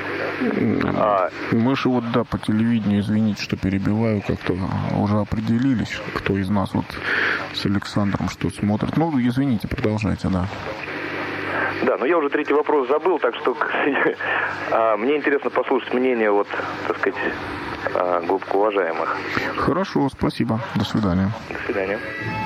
Мы же по телевидению, извините, что перебиваю, как-то уже определились, кто из нас с Александром что смотрит. Извините, продолжайте, да.
Да, но я уже третий вопрос забыл, так что мне интересно послушать мнение, глубоко уважаемых.
Хорошо, спасибо. До свидания.
До свидания.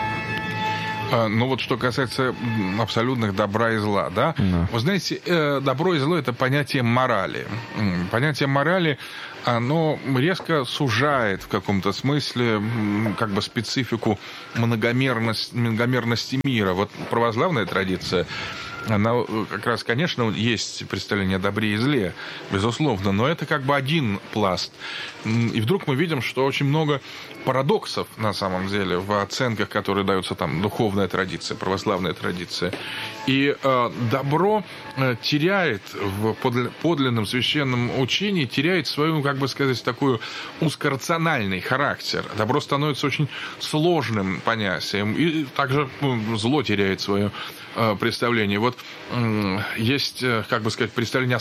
Что касается абсолютных добра и зла, да? Вы знаете, добро и зло – это понятие морали. Понятие морали, оно резко сужает в каком-то смысле специфику многомерности мира. Православная традиция, она как раз, конечно, есть представление о добре и зле, безусловно, но это один пласт. И вдруг мы видим, что очень много парадоксов, на самом деле, в оценках, которые даются духовная традиция, православная традиция. И добро теряет в подлинном священном учении, теряет свою, такой узкорациональный характер. Добро становится очень сложным понятием. И также зло теряет свое представление. Есть, представление о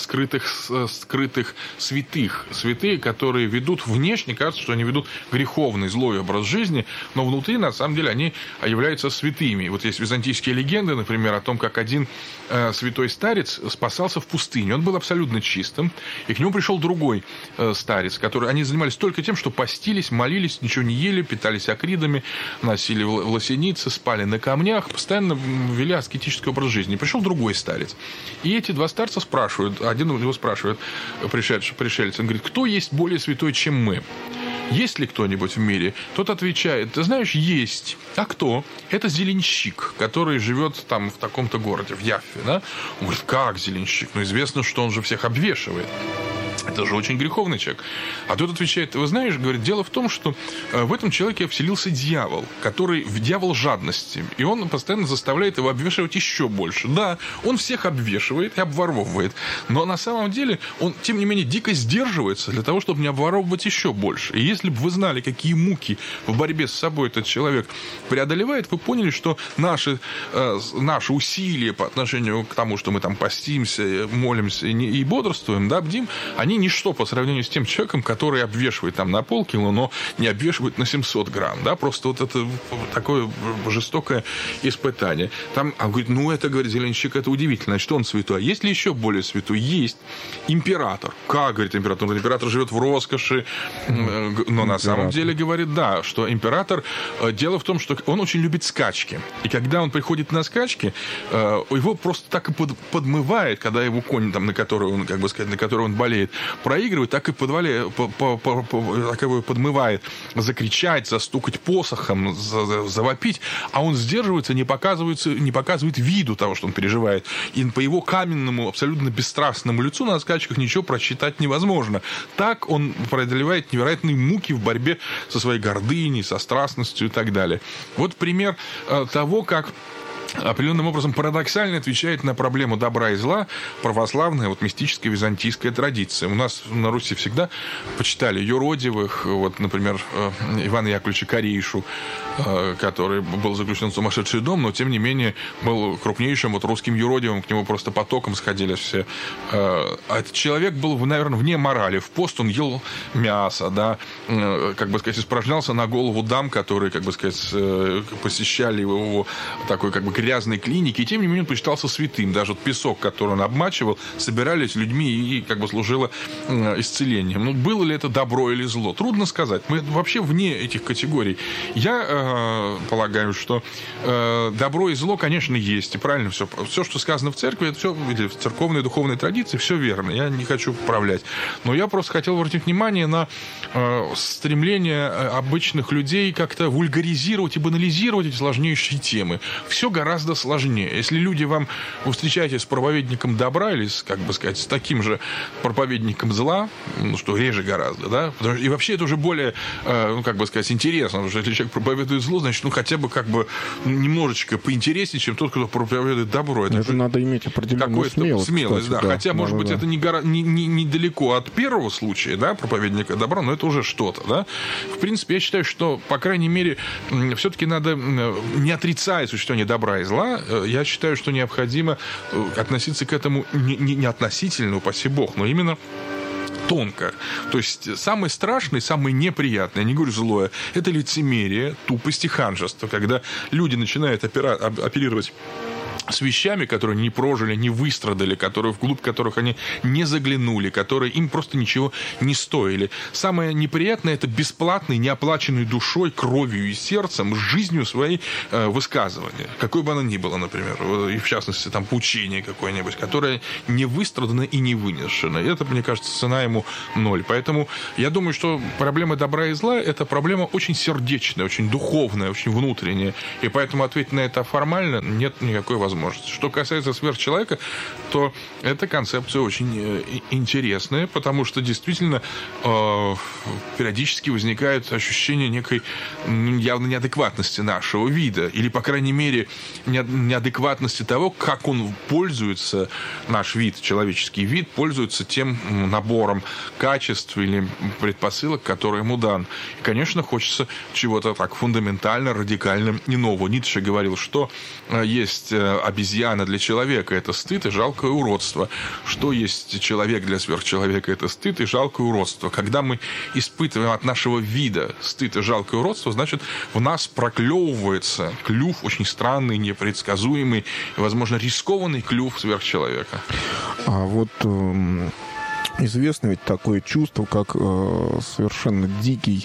скрытых святых. Святые, которые ведут внешне, кажется, что они ведут греховный, злой образ жизни, но внутри, на самом деле, они являются святыми. Есть византийские легенды, например, о том, как один святой старец спасался в пустыне. Он был абсолютно чистым, и к нему пришел другой старец, они занимались только тем, что постились, молились, ничего не ели, питались акридами, носили власеницы, спали на камнях, постоянно вели аскетический образ жизни. Пришел другой старец. И эти два старца спрашивают, один у него спрашивает, пришелец, он говорит: кто есть более святой, чем мы? Есть ли кто-нибудь в мире? Тот отвечает: ты знаешь, есть. А кто? Это зеленщик, который живет в таком-то городе, в Яффе. Да? Он говорит: как зеленщик? Известно, что он же всех обвешивает. Это же очень греховный человек. А тот отвечает: вы знаешь, говорит, дело в том, что в этом человеке вселился дьявол, дьявол жадности. И он постоянно заставляет его обвешивать еще больше. Да, он всех обвешивает и обворовывает. Но на самом деле он, тем не менее, дико сдерживается для того, чтобы не обворовывать еще больше. И если бы вы знали, какие муки в борьбе с собой этот человек преодолевает, вы поняли, что наши усилия по отношению к тому, что мы постимся, молимся и бодрствуем, да, бдим, они ничто по сравнению с тем человеком, который обвешивает на полкило, но не обвешивает на 700 грамм. Да? Просто это такое жестокое испытание. Он говорит: это, говорит, зеленщик, это удивительно. Значит, он святой. А есть ли еще более святой? Есть. Император. Как, говорит император? Император живет в роскоши. Но на самом деле, говорит, да, что император... Дело в том, что он очень любит скачки. И когда он приходит на скачки, его просто так и подмывает, когда его конь, на которого он, на которого он болеет, проигрывает, так и его подмывает закричать, застукать посохом, завопить, а он сдерживается, не показывает виду того, что он переживает. И по его каменному, абсолютно бесстрастному лицу на скачках ничего прочитать невозможно. Так он преодолевает невероятные муки в борьбе со своей гордыней, со страстностью и так далее. Пример того, как определенным образом парадоксально отвечает на проблему добра и зла православная мистическая византийская традиция. У нас на Руси всегда почитали юродивых, например, Ивана Яковлевича Корейшу, который был заключен в сумасшедший дом, но тем не менее был крупнейшим русским юродивым, к нему просто потоком сходили все. Этот человек был, наверное, вне морали. В пост он ел мясо, да, испражнялся на голову дам, которые, посещали его такой, грязной клинике, и тем не менее он почитался святым. Даже песок, который он обмачивал, собирались людьми и служило исцелением. Было ли это добро или зло? Трудно сказать. Мы вообще вне этих категорий. Я полагаю, что добро и зло, конечно, есть. И правильно все. Все, что сказано в церкви, это все, или в церковной духовной традиции, все верно. Я не хочу поправлять. Но я просто хотел обратить внимание на стремление обычных людей как-то вульгаризировать и банализировать эти сложнейшие темы. Все гораздо сложнее. Если вы встречаетесь с проповедником добра или с таким же проповедником зла, что реже гораздо, да, и вообще это уже более, интересно, потому что если человек проповедует зло, значит, хотя бы немножечко поинтереснее, чем тот, кто проповедует добро.
Это надо иметь определенную смелость,
кстати, да. Хотя, может быть, это недалеко от первого случая, да, проповедника добра, но это уже что-то, да. В принципе, я считаю, что, по крайней мере, все-таки надо, не отрицая существование добра и зла, я считаю, что необходимо относиться к этому не относительно, упаси бог, но именно тонко. То есть самое страшное, самое неприятное, я не говорю злое, это лицемерие, тупость и ханжество, когда люди начинают оперировать с вещами, которые не прожили, не выстрадали, вглубь которых они не заглянули, которые им просто ничего не стоили. Самое неприятное – это бесплатный, неоплаченный душой, кровью и сердцем, жизнью своей высказывания. Какой бы оно ни было, например, и в частности, там, поучение какое-нибудь, которое не выстрадано и не вынесено. И это, мне кажется, цена ему 0. Поэтому я думаю, что проблема добра и зла – это проблема очень сердечная, очень духовная, очень внутренняя. И поэтому ответить на это формально нет никакой возможности. Что касается сверхчеловека, то эта концепция очень интересная, потому что действительно периодически возникает ощущение некой явно неадекватности нашего вида, или, по крайней мере, неадекватности того, как он пользуется, наш вид, человеческий вид, пользуется тем набором качеств или предпосылок, который ему дан. И, конечно, хочется чего-то так фундаментально, радикально иного. Ницше говорил, что есть обезьяна для человека – это стыд и жалкое уродство. Что есть человек для сверхчеловека – это стыд и жалкое уродство. Когда мы испытываем от нашего вида стыд и жалкое уродство, значит, в нас проклевывается клюв очень странный, непредсказуемый и, возможно, рискованный клюв сверхчеловека.
А вот известно ведь такое чувство, как совершенно дикий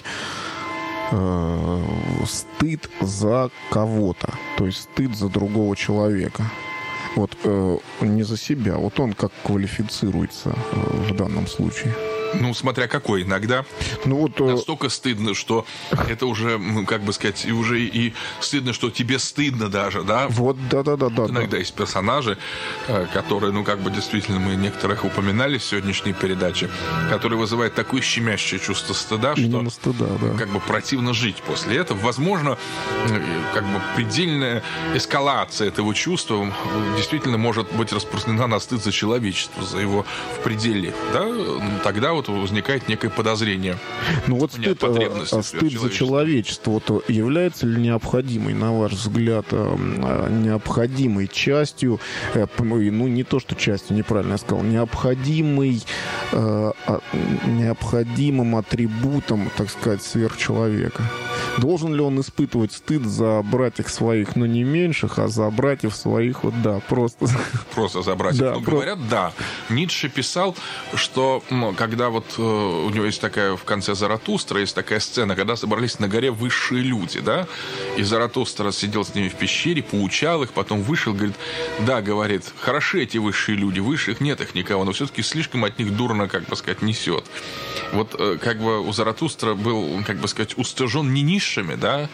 стыд за кого-то, то есть стыд за другого человека. Вот не за себя. Вот он как квалифицируется в данном случае?
Ну, смотря какой. Иногда настолько стыдно, что это уже, как бы сказать, уже и стыдно, что тебе стыдно даже, да?
Вот, да.
Иногда есть персонажи, которые, действительно, мы некоторых упоминали в сегодняшней передаче, которые вызывают такое щемящее чувство стыда, что как бы противно жить после этого. Возможно, предельная эскалация этого чувства действительно может быть распространена на стыд за человечество, за его в пределе, да? Тогда возникает некое подозрение.
Стыд за человечество является ли необходимой, на ваш взгляд, необходимой частью, не то, что частью, неправильно я сказал, необходимым атрибутом, так сказать, сверхчеловека? Должен ли он испытывать стыд за братьев своих, но не меньших, а за братьев своих, просто
за братьев? Говорят, да. Ницше писал, что когда у него есть такая в конце Заратустра, есть такая сцена, когда собрались на горе высшие люди, да, и Заратустра сидел с ними в пещере, поучал их, потом вышел, говорит, хороши эти высшие люди, высших нет их никого, но все-таки слишком от них дурно, несет. У Заратустра был, устыжен не низшими, да,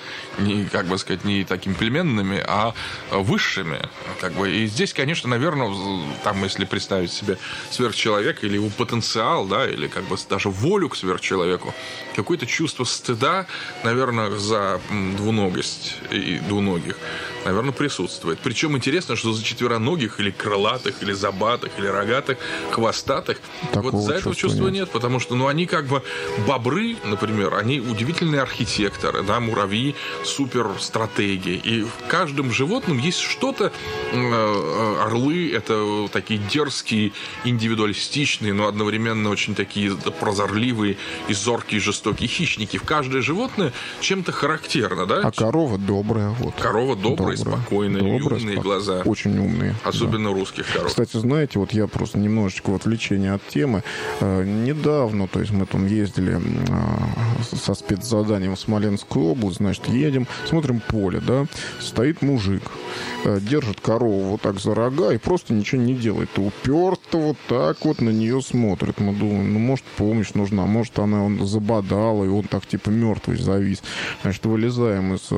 не такими племенными, а высшими, И здесь, конечно, наверное, если представить себе сверхчеловека или его потенциал, да, или даже волю к сверхчеловеку, какое-то чувство стыда, наверное, за двуногость и двуногих, наверное, присутствует. Причем интересно, что за четвероногих или крылатых, или забатых, или рогатых, хвостатых, за этого чувства нет, потому что, они бобры, например, они удивительные архитекторы, да, муравьи, суперстратеги, и в каждом животном есть что-то. Орлы – это такие дерзкие, индивидуалистичные, но одновременно очень такие прозорливые и зоркие, жестокие хищники. В каждое животное чем-то характерно, да?
А корова добрая.
Корова добрая, спокойная, умные глаза.
Очень умные.
Особенно русских коров.
Кстати, знаете, я просто немножечко в отвлечение от темы. Недавно, то есть мы там ездили со спецзаданием в Смоленскую область, едем, смотрим поле, да, стоит мужик, держит корову так за рога и просто ничего не делает. Уперто так на нее смотрит. Мы думаем, может, помощь нужна, может, он забодала, и он так мертвый завис. Вылезаем из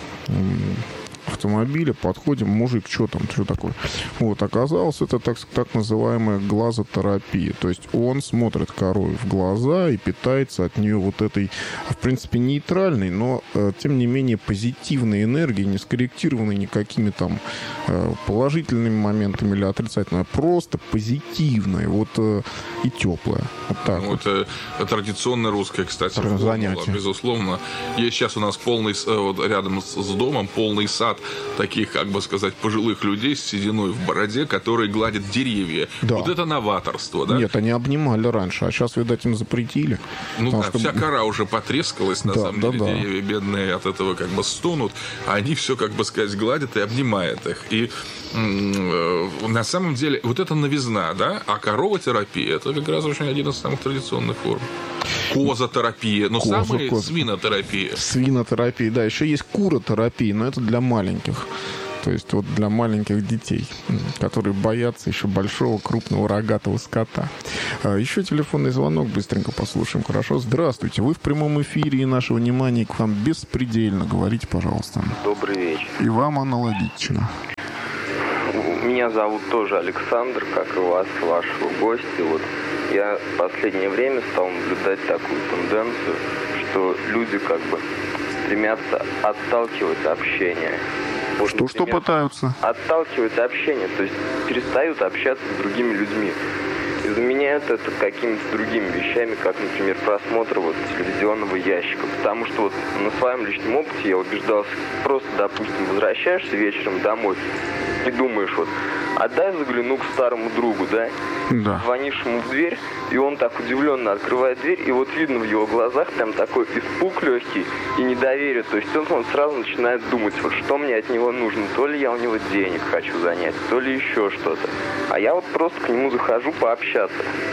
автомобиля, подходим, мужик, что такое? Оказалось, это так называемая глазотерапия. То есть он смотрит корове в глаза и питается от нее этой, в принципе, нейтральной, но, тем не менее, позитивной энергией, не скорректированной никакими положительными моментами или отрицательными, а просто позитивной, и теплая.
Это традиционное русское, кстати,
занятие.
Безусловно. Есть сейчас у нас полный, рядом с домом, полный сад таких, как бы сказать, пожилых людей с сединой в бороде, которые гладят деревья.
Да.
Вот это новаторство, да?
Нет, они обнимали раньше, а сейчас, видать, им запретили.
Ну да,
что...
вся кора уже потрескалась, на самом деле. Деревья бедные от этого как бы стонут, а они все, как бы сказать, гладят и обнимают их. И на самом деле вот это новизна, да? А коровотерапия — это как раз очень один из самых традиционных форм. Козотерапия, но самая свинотерапия.
Свинотерапия, да. Еще есть куротерапия, но это для маленьких. То есть вот для маленьких детей, которые боятся еще большого, крупного, рогатого скота. Еще телефонный звонок, быстренько послушаем. Хорошо. Здравствуйте. Вы в прямом эфире, и наше внимание к вам беспредельно. Говорите, пожалуйста.
Добрый вечер.
И вам аналогично.
Меня зовут тоже Александр, как и вас, вашего гостя. Вот я в последнее время стал наблюдать такую тенденцию, что люди как бы стремятся отталкивать общение. Вот,
что пытаются?
Отталкивать общение, то есть перестают общаться с другими людьми. И заменяют это какими-то другими вещами, как, например, просмотр вот телевизионного ящика. Потому что вот на своем личном опыте я убеждался, просто, допустим, возвращаешься вечером домой и думаешь, вот, отдай загляну к старому другу, да?
Да.
Звонишь ему в дверь, и он так удивленно открывает дверь, и вот видно в его глазах прям такой испуг легкий и недоверие. То есть он сразу начинает думать, вот что мне от него нужно. То ли я у него денег хочу занять, то ли еще что-то. А я вот просто к нему захожу пообщаться.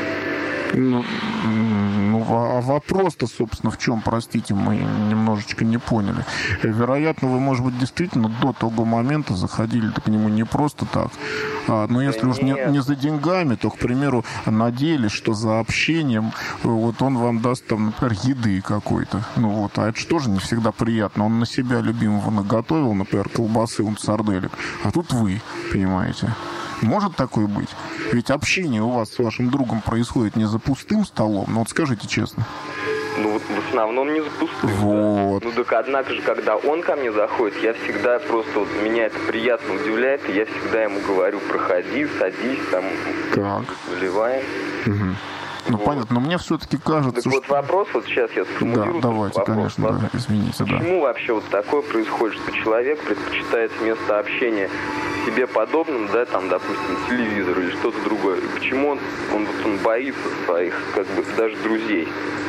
А вопрос-то, собственно, в чем, простите, мы немножечко не поняли. Вероятно, вы, может быть, действительно до того момента заходили к нему не просто так. Но если уж не за деньгами, то, к примеру, надеялись, что за общением вот он вам даст, там, например, еды какой-то. А это же тоже не всегда приятно. Он на себя любимого наготовил, например, колбасы, сарделек. А тут вы, понимаете. Может такое быть? Ведь общение у вас с вашим другом происходит не за пустым столом, вот скажите честно.
В основном не за пустым.
Вот.
Да. Так однако же, когда он ко мне заходит, я всегда просто, меня это приятно удивляет, и я всегда ему говорю, проходи, садись, там, заливаем.
Угу. Понятно, но мне все-таки кажется,
так вот вопрос, вот сейчас я сформулирую.
Да, давайте, вопрос, конечно, да, извините.
Почему вообще вот такое происходит, что человек предпочитает вместо общения себе подобным, да, там, допустим, телевизор или что-то другое. И почему он боится своих, как бы, даже друзей?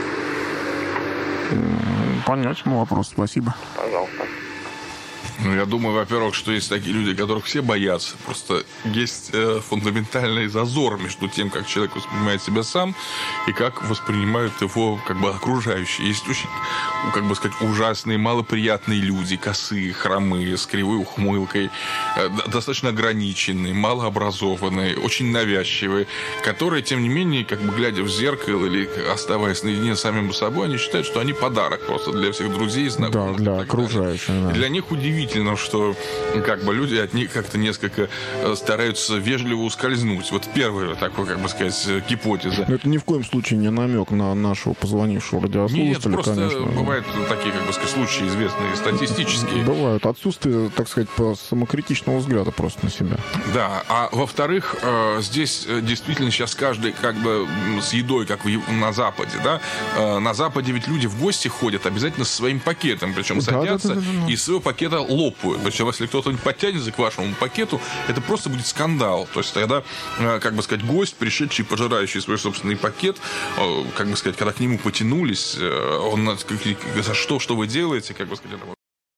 Понятный вопрос, спасибо.
Пожалуйста.
Я думаю, во-первых, что есть такие люди, которых все боятся. Просто есть фундаментальный зазор между тем, как человек воспринимает себя сам и как воспринимают его как бы окружающие. Есть очень, как бы сказать, ужасные, малоприятные люди, косые, хромые, с кривой ухмылкой, достаточно ограниченные, малообразованные, очень навязчивые, которые, тем не менее, как бы глядя в зеркало или оставаясь наедине с самим собой, они считают, что они подарок просто для всех друзей, знакомых.
Да, для окружающих. Да.
Для них удивительно, что как бы люди от них как-то несколько стараются вежливо ускользнуть. Вот первая такой, как бы сказать, гипотеза.
Но это ни в коем случае не намек на нашего позвонившего радиослушателя.
Нет, просто
конечно.
Бывают такие, как бы сказать, случаи известные статистические.
Бывают. Отсутствие, так сказать, самокритичного взгляда просто на себя.
Да. А во-вторых, здесь действительно сейчас каждый как бы с едой, как на Западе, да? На Западе ведь люди в гости ходят обязательно со своим пакетом, причем садятся и из своего пакета лопают. Причем, если кто-то подтянется к вашему пакету, это просто будет скандал. То есть тогда, как бы сказать, гость, пришедший, пожирающий свой собственный пакет, как бы сказать, когда к нему потянулись, он за что вы делаете, как бы сказать,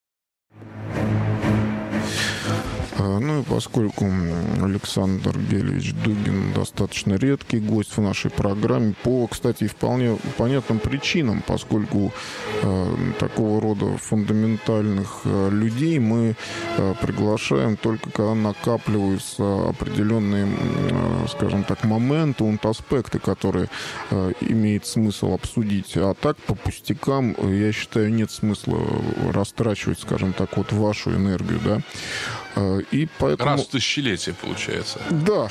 Ну и поскольку Александр Гелевич Дугин достаточно редкий гость в нашей программе, по, кстати, вполне понятным причинам, поскольку такого рода фундаментальных людей мы приглашаем только когда накапливаются определенные, скажем так, моменты, аспекты, которые имеет смысл обсудить. А так, по пустякам, я считаю, нет смысла растрачивать, скажем так, вот вашу энергию, да. И поэтому...
Раз в тысячелетие, получается.
Да.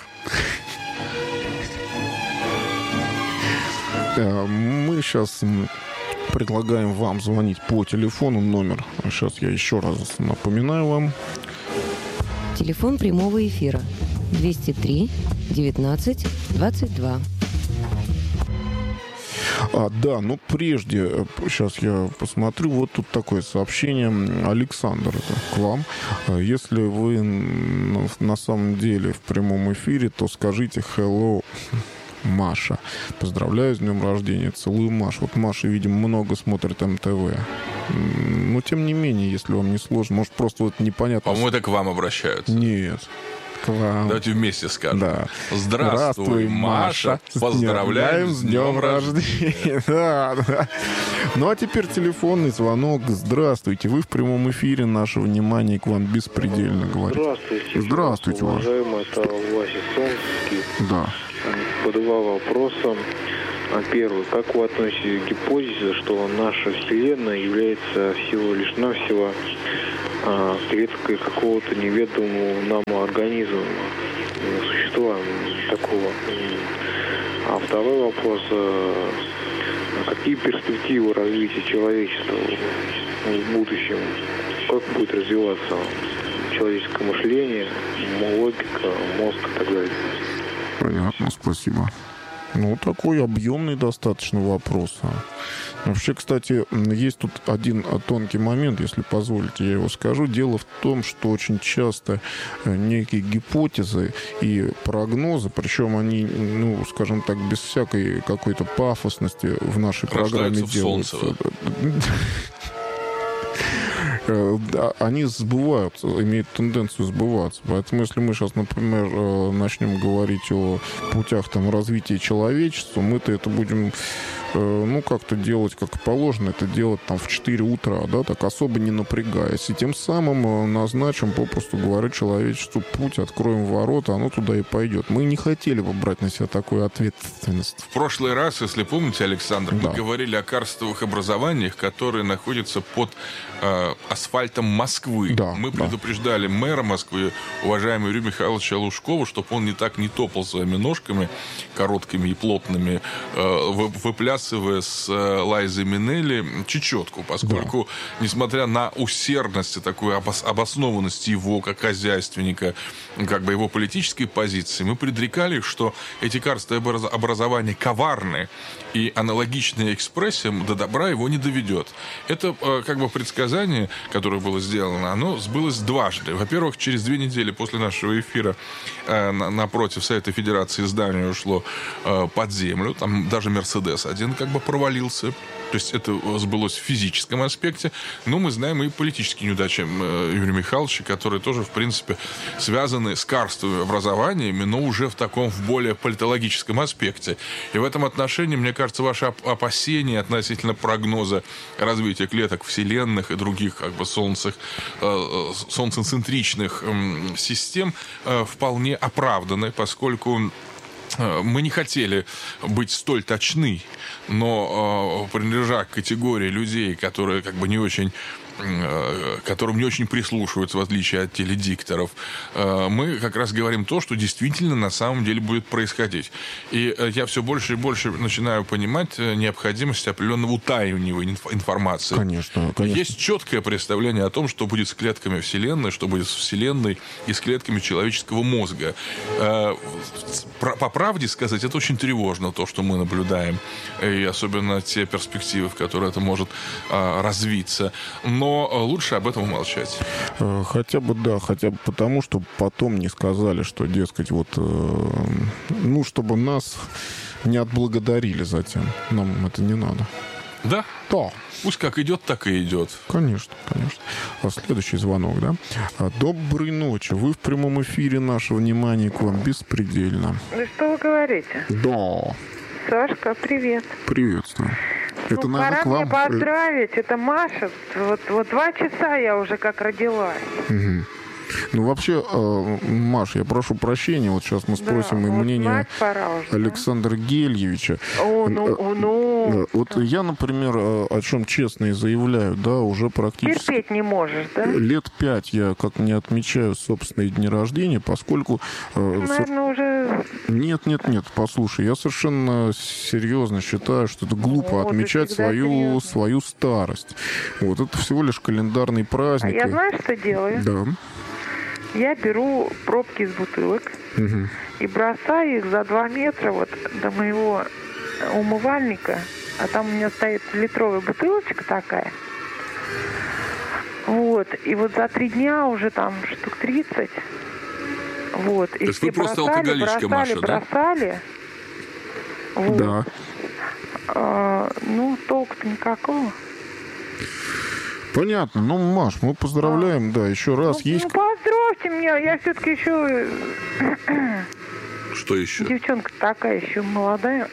Мы сейчас предлагаем вам звонить по телефону. Номер, сейчас я еще раз напоминаю вам.
Телефон прямого эфира 203 19 22.
Да, но прежде, сейчас я посмотрю, вот тут такое сообщение. Александр, это к вам. Если вы на самом деле в прямом эфире, то скажите hello, Маша. Поздравляю с днем рождения. Целую, Маша. Вот Маша, видимо, много смотрит МТВ. Но, тем не менее, если вам не сложно, может, просто вот непонятно.
По-моему, это к вам обращаются.
Нет. К вам.
Давайте вместе скажем.
Да.
Здравствуй, Маша. Поздравляем с днем рождения.
Да. Ну, а теперь телефонный звонок. Здравствуйте. Вы в прямом эфире. Наше внимание к вам беспредельно говорит.
Здравствуйте.
Здравствуйте,
уважаемый. Это Вася Солнцевский.
Да.
По два вопроса. Первый. Как вы относитесь к гипотезе, что наша Вселенная является всего лишь навсего клеткой какого-то неведомого нам организма, существа такого? А второй вопрос. Какие перспективы развития человечества в будущем? Как будет развиваться человеческое мышление, логика, мозг и так далее?
Понятно, спасибо. Ну, такой объемный достаточно вопрос. Вообще, кстати, есть тут один тонкий момент, если позволите, я его скажу. Дело в том, что очень часто некие гипотезы и прогнозы, причем они, ну, скажем так, без всякой какой-то пафосности в нашей программе делаются. Они сбываются, имеют тенденцию сбываться. Поэтому, если мы сейчас, например, начнем говорить о путях там развития человечества, мы-то это будем, ну, как-то делать, как положено, это делать там в 4 утра, да, так особо не напрягаясь. И тем самым назначим, попросту говоря, человечеству путь, откроем ворота, оно туда и пойдет. Мы не хотели бы брать на себя такую ответственность.
В прошлый раз, если помните, Александр, мы говорили о карстовых образованиях, которые находятся под асфальтом Москвы.
Да,
мы предупреждали мэра Москвы, уважаемого Юрия Михайловича Лужкова, чтобы он не так не топал своими ножками короткими и плотными, выплясывая с Лайзой Минелли чечетку, поскольку, несмотря на усердность и такую обоснованность его как хозяйственника, как бы его политической позиции, мы предрекали, что эти карстовые образования коварны, и аналогичная экспрессия до добра его не доведет. Это как бы предсказание, которое было сделано, оно сбылось дважды. Во-первых, через 2 недели после нашего эфира напротив Совета Федерации здание ушло под землю. Там даже Мерседес один как бы провалился. То есть это сбылось в физическом аспекте. Но мы знаем и политические неудачи Юрия Михайловича, которые тоже, в принципе, связаны с карстовыми образованиями, но уже в таком, в более политологическом аспекте. И в этом отношении, мне кажется, ваши опасения относительно прогноза развития клеток вселенных и других как бы солнцецентричных систем вполне оправданы, поскольку мы не хотели быть столь точны, но принадлежа к категории людей, которые как бы не очень, которым не очень прислушиваются, в отличие от теледикторов, мы как раз говорим то, что действительно на самом деле будет происходить. И я все больше и больше начинаю понимать необходимость определенного утаивания информации.
Конечно.
Есть четкое представление о том, что будет с клетками Вселенной, что будет с Вселенной и с клетками человеческого мозга. По правде сказать, это очень тревожно, то, что мы наблюдаем. И особенно те перспективы, в которые это может развиться. Но лучше об этом умолчать.
Хотя бы потому, что потом не сказали, что, дескать, вот, ну, чтобы нас не отблагодарили затем. Нам это не надо.
Да? Да. Пусть как идет, так и идет.
Конечно. Следующий звонок, да? Доброй ночи. Вы в прямом эфире. Наше внимание к вам беспредельно.
Да что вы говорите?
Да.
Сашка, привет.
Приветствую. Это,
наверное, пора мне поздравить. Это Маша. Вот 2 часа я уже как родилась.
Угу. Ну, вообще, Маш, я прошу прощения, вот сейчас мы спросим и мнение Александра Гельевича. Вот я, например, о чем честно и заявляю, да, уже практически...
Терпеть не можешь, да?
Лет 5 я как не отмечаю собственные дни рождения, поскольку...
Наверное, уже...
Нет, послушай, я совершенно серьезно считаю, что это глупо отмечать свою старость. Вот, это всего лишь календарный праздник.
А я знаю, что делаю?
Да.
Я беру пробки из бутылок и бросаю их за 2 метра вот до моего умывальника А там у меня стоит литровая бутылочка такая. Вот. И вот за 3 дня уже там штук 30. Вот. И
то есть вы просто алкоголичка, Маша, да?
Бросали. Вот.
Да.
Ну, толку-то никакого.
Понятно. Ну, Маш, мы поздравляем, да, еще раз.
Ну, поздравьте меня, я все-таки еще...
Что еще?
Девчонка такая еще молодая.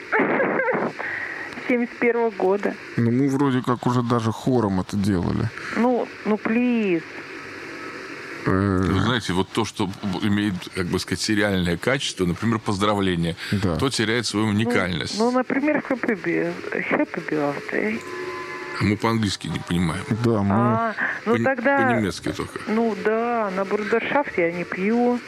71-го года.
Ну, мы вроде как уже даже хором это делали.
Ну, плиз.
Вы знаете, вот то, что имеет, как бы сказать, сериальное качество, например, поздравление,
да.
то теряет свою уникальность.
Ну, например, happy birthday.
Мы по-английски не понимаем.
Да, мы...
Ну тогда...
По-немецки только.
Ну да, на брудершафт я не пью.